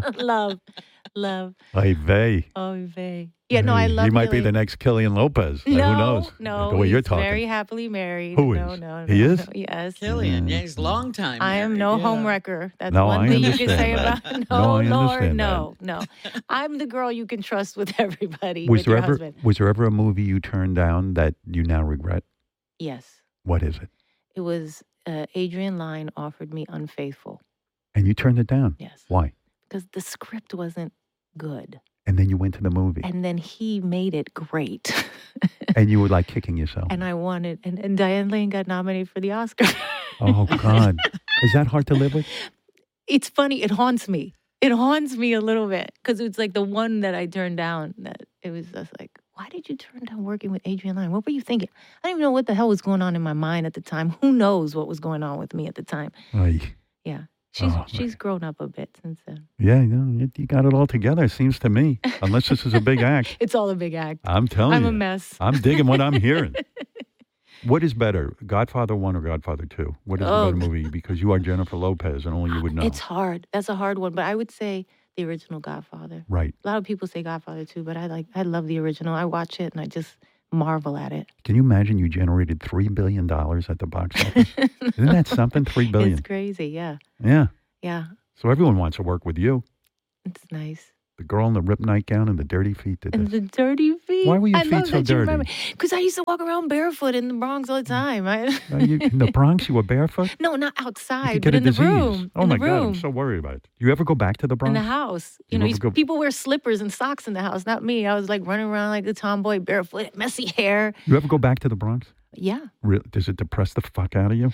S2: Love.
S1: Hey, vey.
S2: Oh, vey. Yeah, no, I love
S1: He might be
S2: Cillian.
S1: the next Killian Lopez.
S2: No,
S1: Who knows?
S2: No,
S1: The way you're
S2: he's
S1: talking.
S2: very happily married.
S1: Who
S2: no,
S1: is?
S2: No,
S1: He
S2: no,
S1: is?
S2: no, yes.
S3: Killian, yeah, he's long time.
S2: I am
S3: married,
S2: no
S3: yeah.
S2: homewrecker. That's
S1: No,
S2: one
S1: I
S2: thing you can say
S1: understand
S2: about
S1: that. No, I
S2: Lord,
S1: understand
S2: no. I'm the girl you can trust with everybody.
S1: Was
S2: with
S1: there
S2: your
S1: ever
S2: husband.
S1: was there ever a movie you turned down that you now regret?
S2: Yes.
S1: What is it?
S2: It was Adrian Lyne offered me Unfaithful.
S1: And you turned it down.
S2: Yes.
S1: Why?
S2: Because the script wasn't good.
S1: And then you went to the movie.
S2: And then he made it great.
S1: And you were like kicking yourself.
S2: And I wanted, and Diane Lane got nominated for the Oscar.
S1: Oh, God. Is that hard to live with?
S2: It's funny. It haunts me. It haunts me a little bit because it's like the one that I turned down that It was just like, why did you turn down working with Adrienne Lyne? What were you thinking? I didn't even know what the hell was going on in my mind at the time. Who knows what was going on with me at the time? Yeah. She's grown up a bit since then.
S1: Yeah, you got it all together, it seems to me. Unless this is a big act.
S2: It's all a big act.
S1: I'm telling you.
S2: I'm a mess.
S1: I'm digging what I'm hearing. What is better, Godfather 1 or Godfather 2? What is the better movie? Because you are Jennifer Lopez and only you would know.
S2: It's hard. That's a hard one. But I would say the original Godfather.
S1: Right.
S2: A lot of people say Godfather 2, but I love the original. I watch it and I just marvel at it.
S1: Can you imagine you generated $3 billion at the box office? Isn't that something? $3 billion.
S2: It's crazy, yeah.
S1: Yeah.
S2: Yeah.
S1: So everyone wants to work with you.
S2: It's nice.
S1: The girl in the ripped nightgown and the dirty feet did
S2: And
S1: this.
S2: the dirty feet.
S1: Why were your feet so dirty?
S2: Because I used to walk around barefoot in the Bronx all the time.
S1: In the Bronx, you were barefoot?
S2: No, not outside,
S1: but
S2: in the room.
S1: Oh, my God, I'm so worried about it. You ever go back to the Bronx?
S2: In the house. People wear slippers and socks in the house, not me. I was like running around like a tomboy, barefoot, messy hair.
S1: You ever go back to the Bronx?
S2: Yeah.
S1: Really? Does it depress the fuck out of you?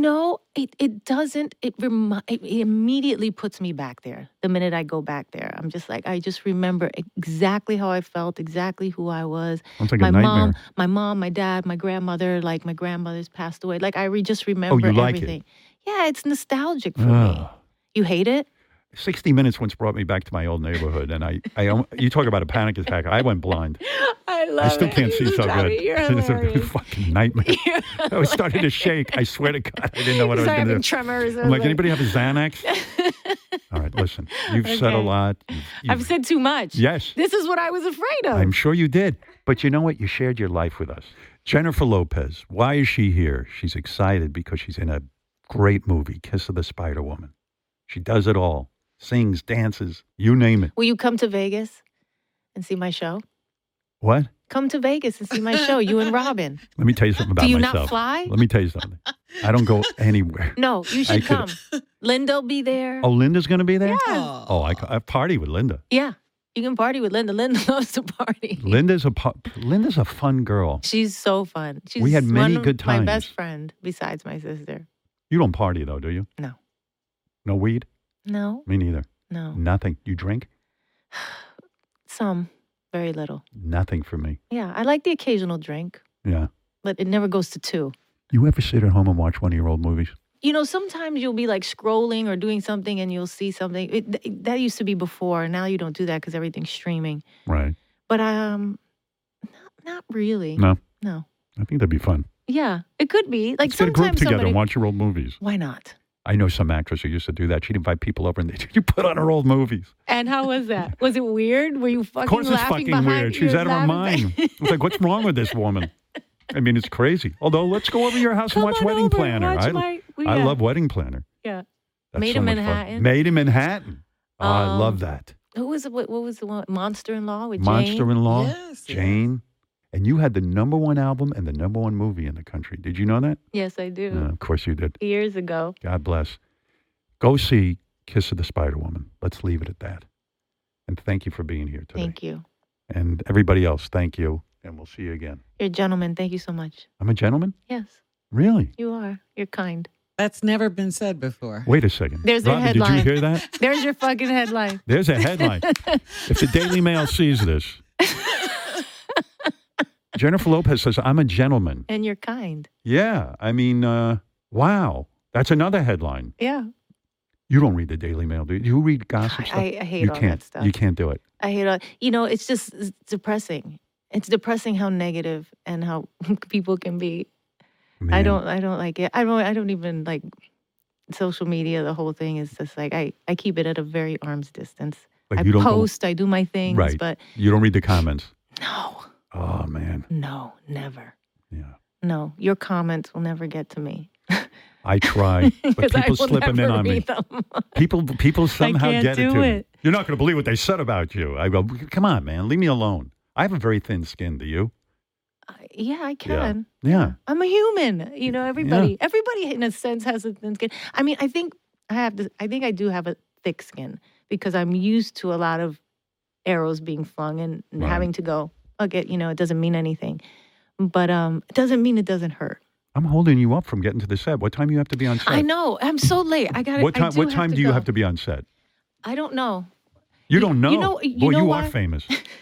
S2: It doesn't. It immediately puts me back there. The minute I go back there, I'm just like, I just remember exactly how I felt, exactly who I was.
S1: Sounds like a nightmare.
S2: My mom, my dad, my grandmother, like my grandmother's passed away. Like just remember everything.
S1: It?
S2: Yeah, it's nostalgic for me. You hate it?
S1: 60 Minutes once brought me back to my old neighborhood, and you talk about a panic attack. I went blind.
S2: I love it.
S1: I still can't see so good.
S2: It's
S1: a fucking nightmare. I was starting to shake. I swear to God, I didn't know what I was going to do.
S2: Tremors.
S1: I'm like, anybody have a Xanax? All right, listen. You've said a lot.
S2: I've said too much.
S1: Yes.
S2: This is what I was afraid of.
S1: I'm sure you did. But you know what? You shared your life with us. Jennifer Lopez, why is she here? She's excited because she's in a great movie, Kiss of the Spider Woman. She does it all. Sings, dances, you name it.
S2: Will you come to Vegas and see my show?
S1: What?
S2: Come to Vegas and see my show, you and Robin.
S1: Let me tell you something about myself.
S2: Do you not fly?
S1: Let me tell you something. I don't go anywhere.
S2: No, you should come. Linda'll be there.
S1: Oh, Linda's going to be there?
S2: Yeah.
S1: Oh, I party with Linda.
S2: Yeah. You can party with Linda. Linda loves to party.
S1: Linda's a fun girl.
S2: She's so fun.
S1: We had many good times.
S2: My best friend besides my sister.
S1: You don't party though, do you?
S2: No.
S1: No weed?
S2: No.
S1: Me neither.
S2: No.
S1: Nothing. You drink?
S2: Some. Very little.
S1: Nothing for me.
S2: Yeah. I like the occasional drink.
S1: Yeah.
S2: But it never goes to 2.
S1: You ever sit at home and watch one of your old movies?
S2: Sometimes you'll be like scrolling or doing something and you'll see something. That used to be before. Now you don't do that because everything's streaming.
S1: Right.
S2: But not really.
S1: No.
S2: I
S1: think that'd be fun.
S2: Yeah, it could be. Like
S1: Let's get a group together and watch your old movies.
S2: Why not?
S1: I know some actress who used to do that. She'd invite people over and you put on her old movies.
S2: And how was that? Was it weird? Were you fucking laughing?
S1: Of course it's fucking weird. She's out of her mind. It's like, what's wrong with this woman? I mean, it's crazy. Although, let's go over to your house and watch Wedding Planner. I love Wedding Planner.
S2: Yeah.
S1: That's
S2: Made in Manhattan.
S1: Made in Manhattan. Oh, I love that.
S2: What was the one? Monster-in-Law with Jane?
S1: Monster-in-Law.
S3: Yes.
S1: Jane. And you had the #1 album and the #1 movie in the country. Did you know that?
S2: Yes, I do.
S1: Of course you did.
S2: Years ago.
S1: God bless. Go see Kiss of the Spider Woman. Let's leave it at that. And thank you for being here today.
S2: Thank you.
S1: And everybody else, thank you. And we'll see you again.
S2: You're a gentleman. Thank you so much.
S1: I'm a gentleman?
S2: Yes.
S1: Really?
S2: You are. You're kind.
S3: That's never been said before.
S1: Wait a second.
S2: There's your headline.
S1: Did you hear that?
S2: There's your fucking headline.
S1: There's a headline. If the Daily Mail sees this. Jennifer Lopez says, I'm a gentleman.
S2: And you're kind.
S1: Yeah. I mean, wow. That's another headline.
S2: Yeah.
S1: You don't read the Daily Mail, do you? Do you read gossip stuff?
S2: I hate all that stuff.
S1: You can't do it.
S2: I hate all. It's just depressing. It's depressing how negative and how people can be. Man. I don't like it. I don't even like social media. The whole thing is just like I keep it at a very arm's distance. Like I post, I do my things,
S1: right.
S2: But
S1: you don't read the comments.
S2: No.
S1: Oh man.
S2: No, never.
S1: Yeah.
S2: No, your comments will never get to me.
S1: I try, but people slip them in on me. People somehow get it to me. You're not going to believe what they said about you. I go, come on, man, leave me alone. I have a very thin skin. Do you?
S2: Yeah, I can.
S1: Yeah.
S2: I'm a human. Everybody in a sense has a thin skin. I mean, I think I do have a thick skin because I'm used to a lot of arrows being flung and right. having to go, okay, it doesn't mean anything. But it doesn't mean it doesn't hurt.
S1: I'm holding you up from getting to the set. What time do you have to be on set?
S2: I know. I'm so late. I got
S1: What time do you have to be on set?
S2: I don't know.
S1: You don't know?
S2: You
S1: are famous.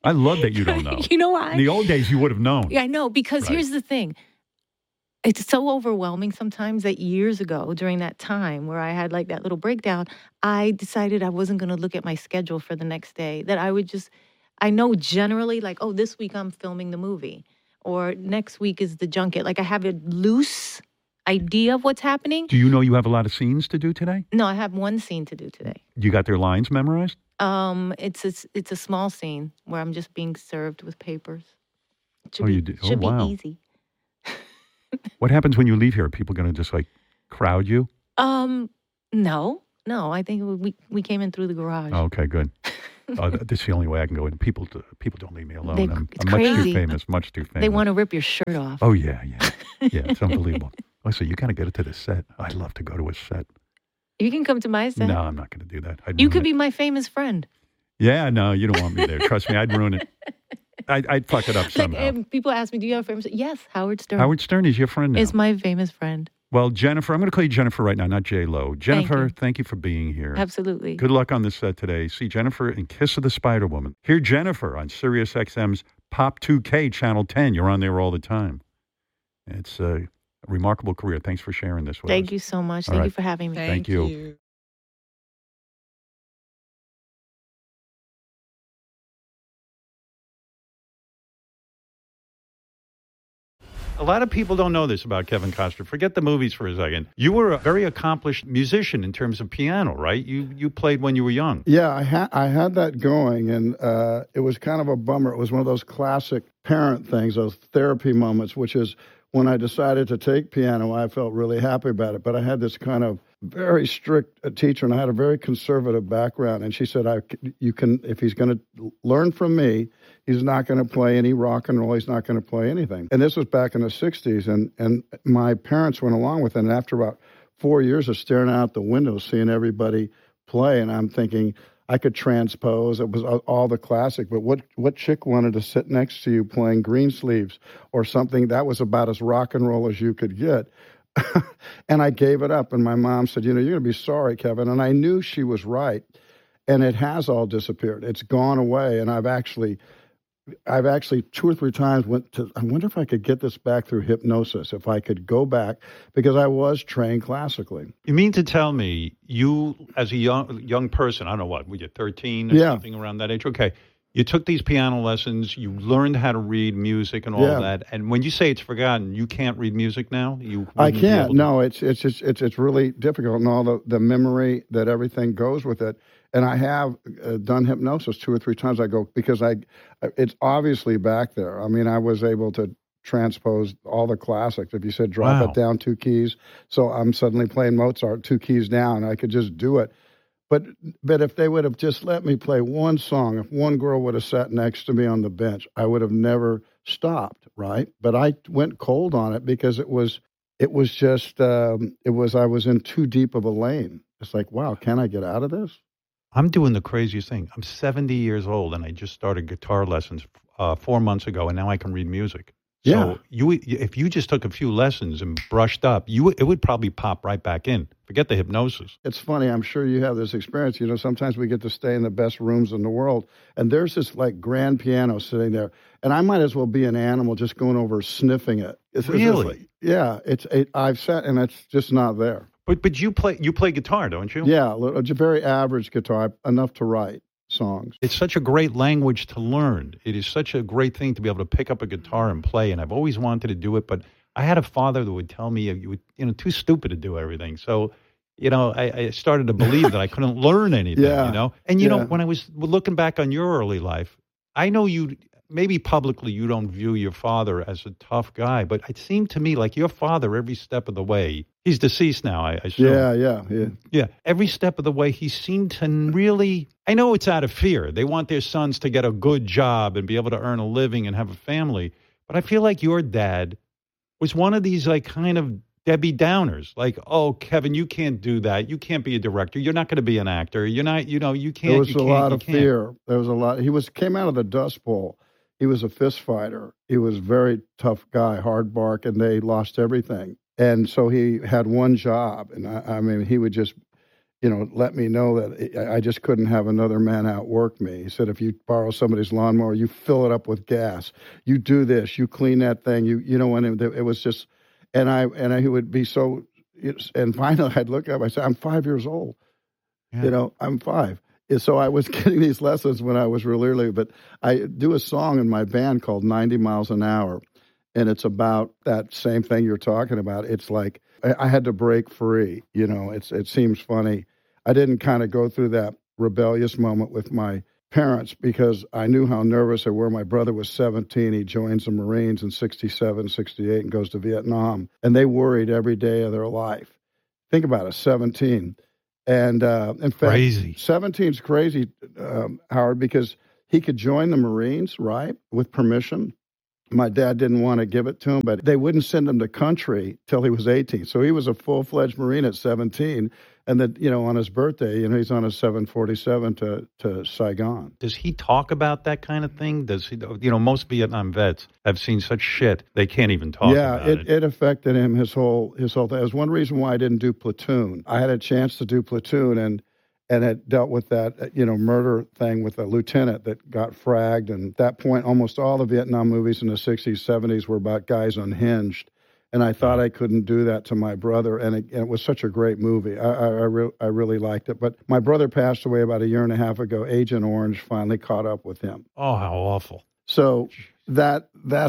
S1: I love that you don't know.
S2: You know why?
S1: In the old days, you would have known.
S2: Yeah, I know, because here's the thing. It's so overwhelming sometimes that years ago, during that time where I had like that little breakdown, I decided I wasn't going to look at my schedule for the next day, that I would just, I know generally like, oh, this week I'm filming the movie or next week is the junket. Like I have a loose idea of what's happening.
S1: Do you know you have a lot of scenes to do today?
S2: No, I have one scene to do today.
S1: You got their lines memorized?
S2: It's a small scene where I'm just being served with papers.
S1: You do?
S2: Should
S1: wow.
S2: be easy.
S1: What happens when you leave here? Are people going to just like crowd you?
S2: No. I think we came in through the garage.
S1: Oh, okay, good. This is the only way I can go in. People don't leave me alone. I'm much too famous.
S2: They want to rip your shirt off.
S1: Oh yeah. It's unbelievable. Oh, so you got to get it to the set. I'd love to go to a set.
S2: You can come to my set.
S1: No, I'm not going to do that.
S2: You could be my famous friend.
S1: Yeah, no, you don't want me there. Trust me, I'd ruin it. I'd fuck it up somehow.
S2: Like, people ask me, do you have a famous? Yes, Howard Stern.
S1: Howard Stern is your friend now.
S2: Is my famous friend.
S1: Well, Jennifer, I'm going to call you Jennifer right now, not J-Lo. Jennifer, thank you for being here.
S2: Absolutely.
S1: Good luck on the set today. See Jennifer in Kiss of the Spider Woman. Hear Jennifer on Sirius XM's Pop 2K, Channel 10. You're on there all the time. It's a remarkable career. Thanks for sharing this with us.
S2: Thank you so much. Thank you for having me.
S3: Thank you.
S1: A lot of people don't know this about Kevin Costner. Forget the movies for a second. You were a very accomplished musician in terms of piano, right? You played when you were young.
S4: Yeah, I had that going, and it was kind of a bummer. It was one of those classic parent things, those therapy moments, which is when I decided to take piano, I felt really happy about it. But I had this kind of very strict teacher, and I had a very conservative background. And she said, if he's going to learn from me, he's not going to play any rock and roll. He's not going to play anything. And this was back in the 60s, and my parents went along with it. And after about 4 years of staring out the window, seeing everybody play, and I'm thinking I could transpose. It was all the classic. But what chick wanted to sit next to you playing Greensleeves or something that was about as rock and roll as you could get? And I gave it up. And my mom said, you're going to be sorry, Kevin. And I knew she was right. And it has all disappeared. It's gone away. And I've actually 2 or 3 times I wonder if I could get this back through hypnosis, if I could go back, because I was trained classically.
S1: You mean to tell me you, as a young person, I don't know what, were you 13 or something around that age? Okay. You took these piano lessons, you learned how to read music and all that. And when you say it's forgotten, you can't read music now?
S4: I can't. No, it's really difficult, and all the memory that everything goes with it. And I have done hypnosis 2 or 3 times. I go, because it's obviously back there. I mean, I was able to transpose all the classics. If you said drop it down 2 keys, so I'm suddenly playing Mozart 2 keys down. I could just do it. But if they would have just let me play one song, if one girl would have sat next to me on the bench, I would have never stopped, right? But I went cold on it because I was in too deep of a lane. It's like, wow, can I get out of this?
S1: I'm doing the craziest thing. I'm 70 years old, and I just started guitar lessons 4 months ago, and now I can read music. So if you just took a few lessons and brushed up, it would probably pop right back in. Forget the hypnosis.
S4: It's funny. I'm sure you have this experience. Sometimes we get to stay in the best rooms in the world, and there's this like grand piano sitting there, and I might as well be an animal just going over sniffing it.
S1: Really?
S4: I've sat, and it's just not there.
S1: But you play guitar, don't you?
S4: Yeah, a very average guitar, enough to write songs.
S1: It's such a great language to learn. It is such a great thing to be able to pick up a guitar and play, and I've always wanted to do it, but I had a father that would tell me you were too stupid to do everything. So, I started to believe that I couldn't learn anything, And, when I was looking back on your early life, I know maybe publicly you don't view your father as a tough guy, but it seemed to me like your father, every step of the way, he's deceased now, I assume. Yeah. Every step of the way, he seemed to really, I know it's out of fear. They want their sons to get a good job and be able to earn a living and have a family. But I feel like your dad was one of these like kind of Debbie Downers. Like, oh, Kevin, you can't do that. You can't be a director. You're not going to be an actor. You're not, you can't.
S4: There was a lot of fear. There was a lot. He came out of the Dust Bowl. He was a fist fighter. He was a very tough guy, hard bark, and they lost everything. And so he had one job. And I mean, he would just, let me know that I just couldn't have another man outwork me. He said, if you borrow somebody's lawnmower, you fill it up with gas. You do this. You clean that thing. When it was just, and he would be so. And finally, I'd look up. I said, I'm 5 years old. Yeah. I'm 5. So I was getting these lessons when I was really early. But I do a song in my band called 90 Miles an Hour, and it's about that same thing you're talking about. It's like I had to break free. It seems funny. I didn't kind of go through that rebellious moment with my parents because I knew how nervous they were. My brother was 17. He joins the Marines in 67, 68, and goes to Vietnam. And they worried every day of their life. Think about it, 17. And in fact,
S1: crazy.
S4: 17's crazy, Howard, because he could join the Marines, right, with permission. My dad didn't want to give it to him, but they wouldn't send him to country till he was 18. So he was a full-fledged Marine at 17. And then, on his birthday, he's on a 747 to Saigon.
S1: Does he talk about that kind of thing? Does he? Most Vietnam vets have seen such shit they can't even talk about it.
S4: Yeah, it affected him his whole thing. It was one reason why I didn't do Platoon. I had a chance to do Platoon, and it dealt with that murder thing with a lieutenant that got fragged. And at that point, almost all the Vietnam movies in the 60s, 70s were about guys unhinged. And I thought I couldn't do that to my brother, and it was such a great movie. I really liked it. But my brother passed away about a year and a half ago. Agent Orange finally caught up with him.
S1: Oh, how awful!
S4: So that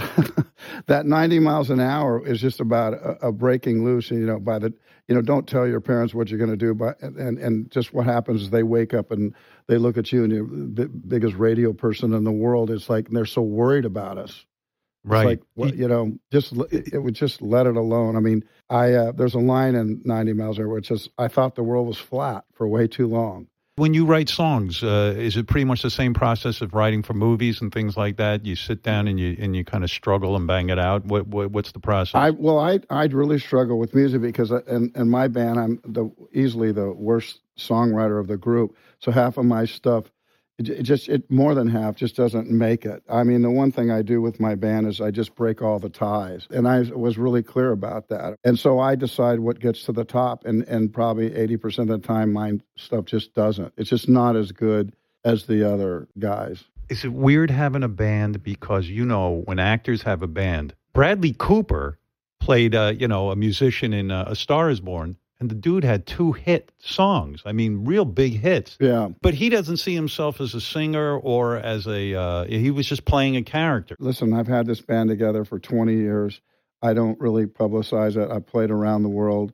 S4: 90 miles an hour is just about a breaking loose. By the don't tell your parents what you're going to do. And just what happens is they wake up and they look at you, and you're the biggest radio person in the world. It's like they're so worried about us.
S1: Right.
S4: It's like, it would just let it alone. I mean, there's a line in 90 Miles an Hour which says, I thought the world was flat for way too long.
S1: When you write songs, is it pretty much the same process of writing for movies and things like that? You sit down and you kind of struggle and bang it out. What's the process?
S4: I'd really struggle with music because in my band, I'm easily the worst songwriter of the group. So half of my stuff, it more than half just doesn't make it. I mean, the one thing I do with my band is I just break all the ties. And I was really clear about that. And so I decide what gets to the top, and probably 80% of the time my stuff just doesn't. It's just not as good as the other guys.
S1: Is it weird having a band? Because, when actors have a band, Bradley Cooper played, a musician in A Star is Born. And the dude had 2 hit songs. I mean, real big hits.
S4: Yeah.
S1: But he doesn't see himself as a singer or as he was just playing a character.
S4: Listen, I've had this band together for 20 years. I don't really publicize it. I've played around the world.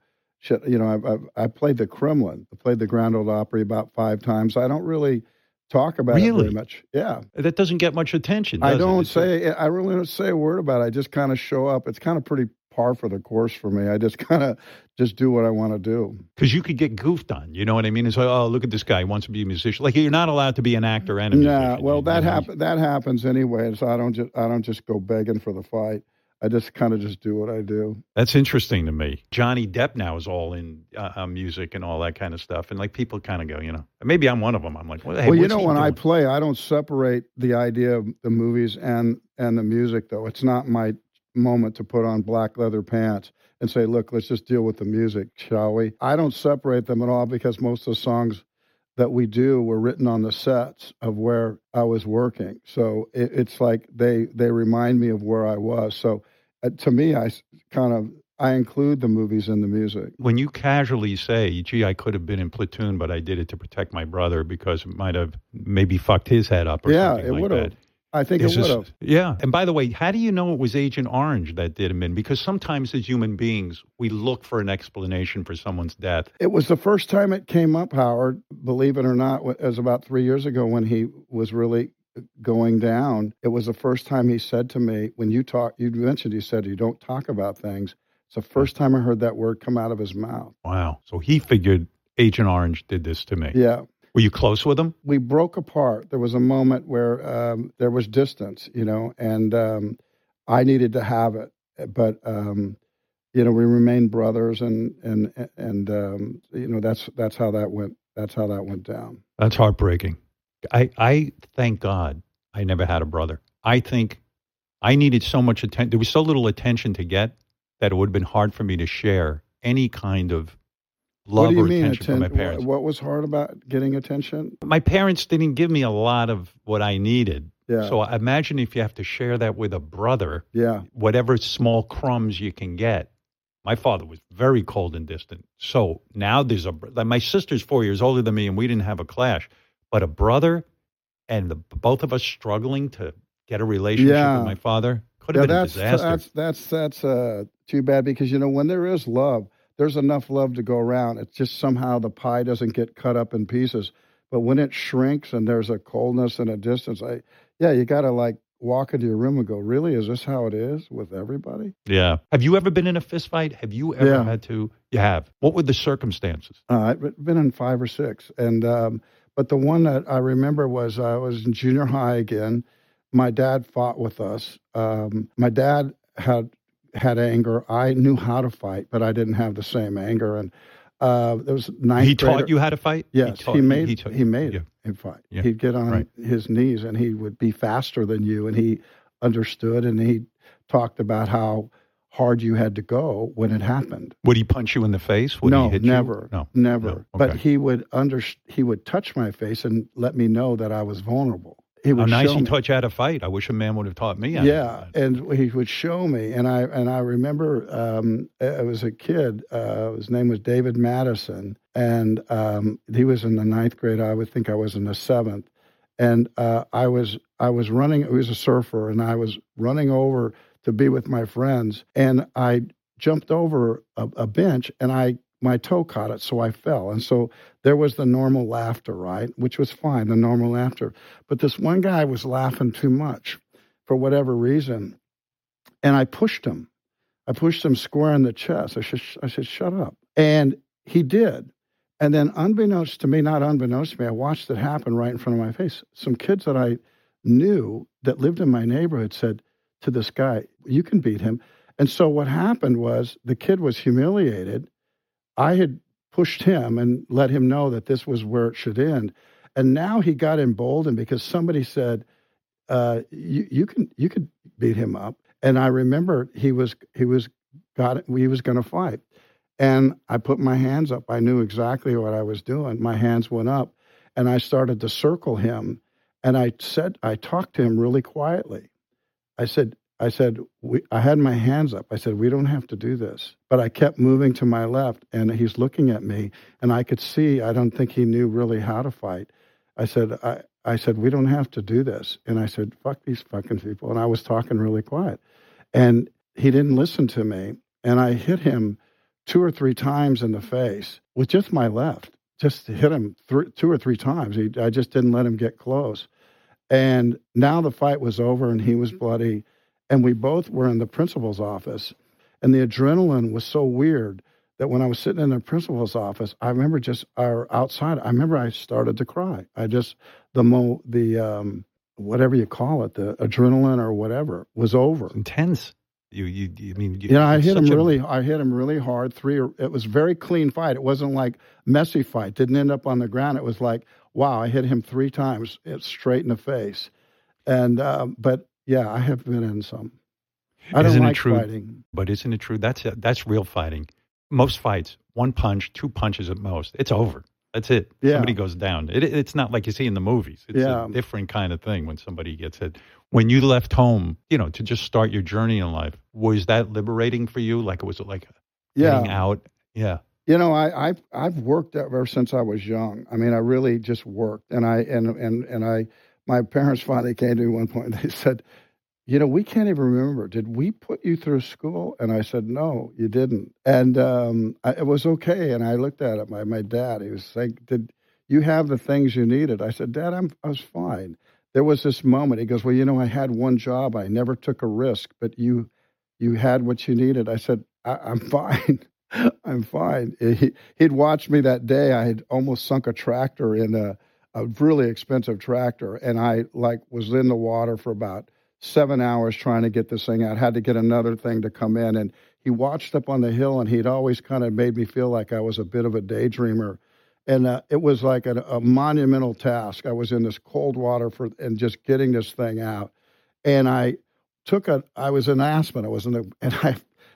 S4: I played the Kremlin. I played the Grand Ole Opry about 5 times. I don't really talk about it very much. Yeah.
S1: That doesn't get much attention,
S4: I really don't say a word about it. I just kind of show up. It's kind of pretty par for the course for me. I just kind of do what I want to do.
S1: Because you could get goofed on, you know what I mean? It's like, oh, look at this guy, he wants to be a musician. Like, you're not allowed to be an actor and a musician.
S4: Well, that happens anyway. So I don't just go begging for the fight. I just kind of just do what I do.
S1: That's interesting to me. Johnny Depp now is all in music and all that kind of stuff. And like people kind of go, maybe I'm one of them. I'm like, hey,
S4: when I play, I don't separate the idea of the movies and the music, though. It's not my moment to put on black leather pants and say, look, let's just deal with the music, shall we? I don't separate them at all because most of the songs that we do were written on the sets of where I was working. So it's like they remind me of where I was. So to me, I include the movies in the music.
S1: When you casually say, gee, I could have been in Platoon, but I did it to protect my brother because it might have maybe fucked his head up or something like that. Yeah, it would have.
S4: I think it would have.
S1: Yeah. And by the way, how do you know it was Agent Orange that did him in? Because sometimes as human beings, we look for an explanation for someone's death.
S4: It was the first time it came up, Howard, believe it or not. It was about 3 years ago when he was really going down. It was the first time he said to me, when you mentioned, he said, you don't talk about things. It's the first time I heard that word come out of his mouth.
S1: Wow. So he figured Agent Orange did this to me.
S4: Yeah.
S1: Were you close with him?
S4: We broke apart. There was a moment where there was distance, and I needed to have it. But, we remained brothers, and that's how that went. That's how that went down.
S1: That's heartbreaking. I thank God I never had a brother. I think I needed so much attention. There was so little attention to get that it would have been hard for me to share any kind of love
S4: what do you
S1: or
S4: mean,
S1: attention from my parents.
S4: What was hard about getting attention?
S1: My parents didn't give me a lot of what I needed.
S4: Yeah.
S1: So imagine if you have to share that with a brother.
S4: Yeah.
S1: Whatever small crumbs you can get. My father was very cold and distant. So now my sister's 4 years older than me, and we didn't have a clash. But a brother and both of us struggling to get a relationship with my father could have been a disaster.
S4: That's too bad, because, when there is love, there's enough love to go around. It's just somehow the pie doesn't get cut up in pieces. But when it shrinks and there's a coldness and a distance, you got to walk into your room and go, really, is this how it is with everybody?
S1: Yeah. Have you ever been in a fist fight? Have you ever had to? You have. What were the circumstances?
S4: I've been in 5 or 6. And but the one that I remember was I was in junior high again. My dad fought with us. My dad had anger. I knew how to fight, but I didn't have the same anger. And there was ninth
S1: He
S4: grader.
S1: taught you how to fight?
S4: Yes, he made him fight.
S1: Yeah.
S4: He'd get on his knees, and he would be faster than you, and he understood, and he talked about how hard you had to go when it happened.
S1: Would he punch you in the face? Would
S4: No,
S1: he hit
S4: never.
S1: You?
S4: Never.
S1: No. Okay.
S4: But he would touch my face and let me know that I was vulnerable. He would
S1: nice
S4: show
S1: he
S4: me.
S1: taught you how to fight. I wish a man would have taught me how
S4: Yeah,
S1: to fight.
S4: and he would show me, and I remember I was a kid. His name was David Madison, and he was in the 9th grade. I would think I was in the 7th, and I was running. He was a surfer, and I was running over to be with my friends, and I jumped over a bench, and my toe caught it, so I fell. And so there was the normal laughter, right, which was fine, the normal laughter. But this one guy was laughing too much for whatever reason, and I pushed him. I pushed him square in the chest. I said, shut up. And he did. And then not unbeknownst to me, I watched it happen right in front of my face. Some kids that I knew that lived in my neighborhood said to this guy, you can beat him. And so what happened was the kid was humiliated. I had pushed him and let him know that this was where it should end. And now he got emboldened because somebody said, you could beat him up. And I remember he was going to fight. And I put my hands up. I knew exactly what I was doing. My hands went up, and I started to circle him. And I talked to him really quietly. I said, I had my hands up. I said, we don't have to do this. But I kept moving to my left, and he's looking at me, and I could see, I don't think he knew really how to fight. I said, we don't have to do this. And I said, fuck these fucking people. And I was talking really quiet. And he didn't listen to me. And I hit him 2 or 3 times in the face with just my left. Just hit him 2 or 3 times. I just didn't let him get close. And now the fight was over, and he was bloody. And we both were in the principal's office, and the adrenaline was so weird that when I was sitting in the principal's office, I remember outside, I started to cry. Whatever you call it, the adrenaline or whatever was over.
S1: It's intense.
S4: I hit him really hard. It was a very clean fight. It wasn't like messy fight. Didn't end up on the ground. It was like, wow, I hit him 3 times straight in the face. And, but yeah, I have been in some. I don't like fighting.
S1: But isn't it true? That's real fighting. Most fights, 1 punch, 2 punches at most. It's over. That's it.
S4: Yeah.
S1: Somebody goes down. It's not like you see in the movies. It's a different kind of thing when somebody gets hit. When you left home, to just start your journey in life, was that liberating for you? Like, was it like getting out? Yeah.
S4: I've worked ever since I was young. I mean, I really just worked. And my parents finally came to me one point and they said, we can't even remember. Did we put you through school? And I said, no, you didn't. And it was okay. And I looked at it. My dad, he was saying, did you have the things you needed? I said, Dad, I was fine. There was this moment. He goes, well, I had one job. I never took a risk, but you had what you needed. I said, I'm fine. I'm fine. He'd watched me that day. I had almost sunk a tractor in a really expensive tractor. And I was in the water for about 7 hours trying to get this thing out. Had to get another thing to come in. And he watched up on the hill, and he'd always kind of made me feel like I was a bit of a daydreamer. And it was like a monumental task. I was in this cold water and just getting this thing out. And I was in Aspen.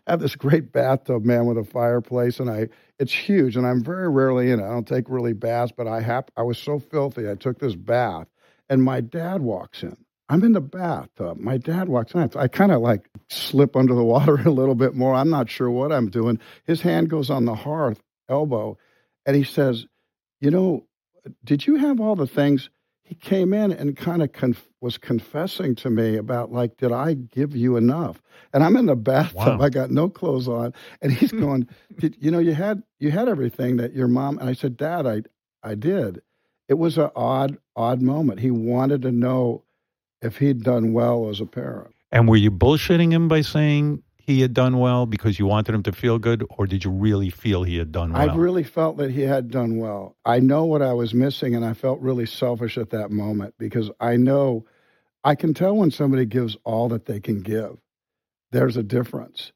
S4: have this great bathtub, man, with a fireplace, and it's huge, and I'm very rarely in it. I don't take really baths, but I was so filthy. I took this bath, and my dad walks in. I'm in the bathtub. My dad walks in. I kind of like slip under the water a little bit more. I'm not sure what I'm doing. His hand goes on the hearth, elbow, and he says, did you have all the things? He came in and kind of was confessing to me about, like, did I give you enough? And I'm in the bathtub. Wow. I got no clothes on. And he's going, you had everything that your mom. And I said, Dad, I did. It was an odd moment. He wanted to know if he'd done well as a parent.
S1: And were you bullshitting him by saying he had done well because you wanted him to feel good, or did you really feel he had done well?
S4: I really felt that he had done well. I know what I was missing, and I felt really selfish at that moment because I can tell when somebody gives all that they can give. There's a difference.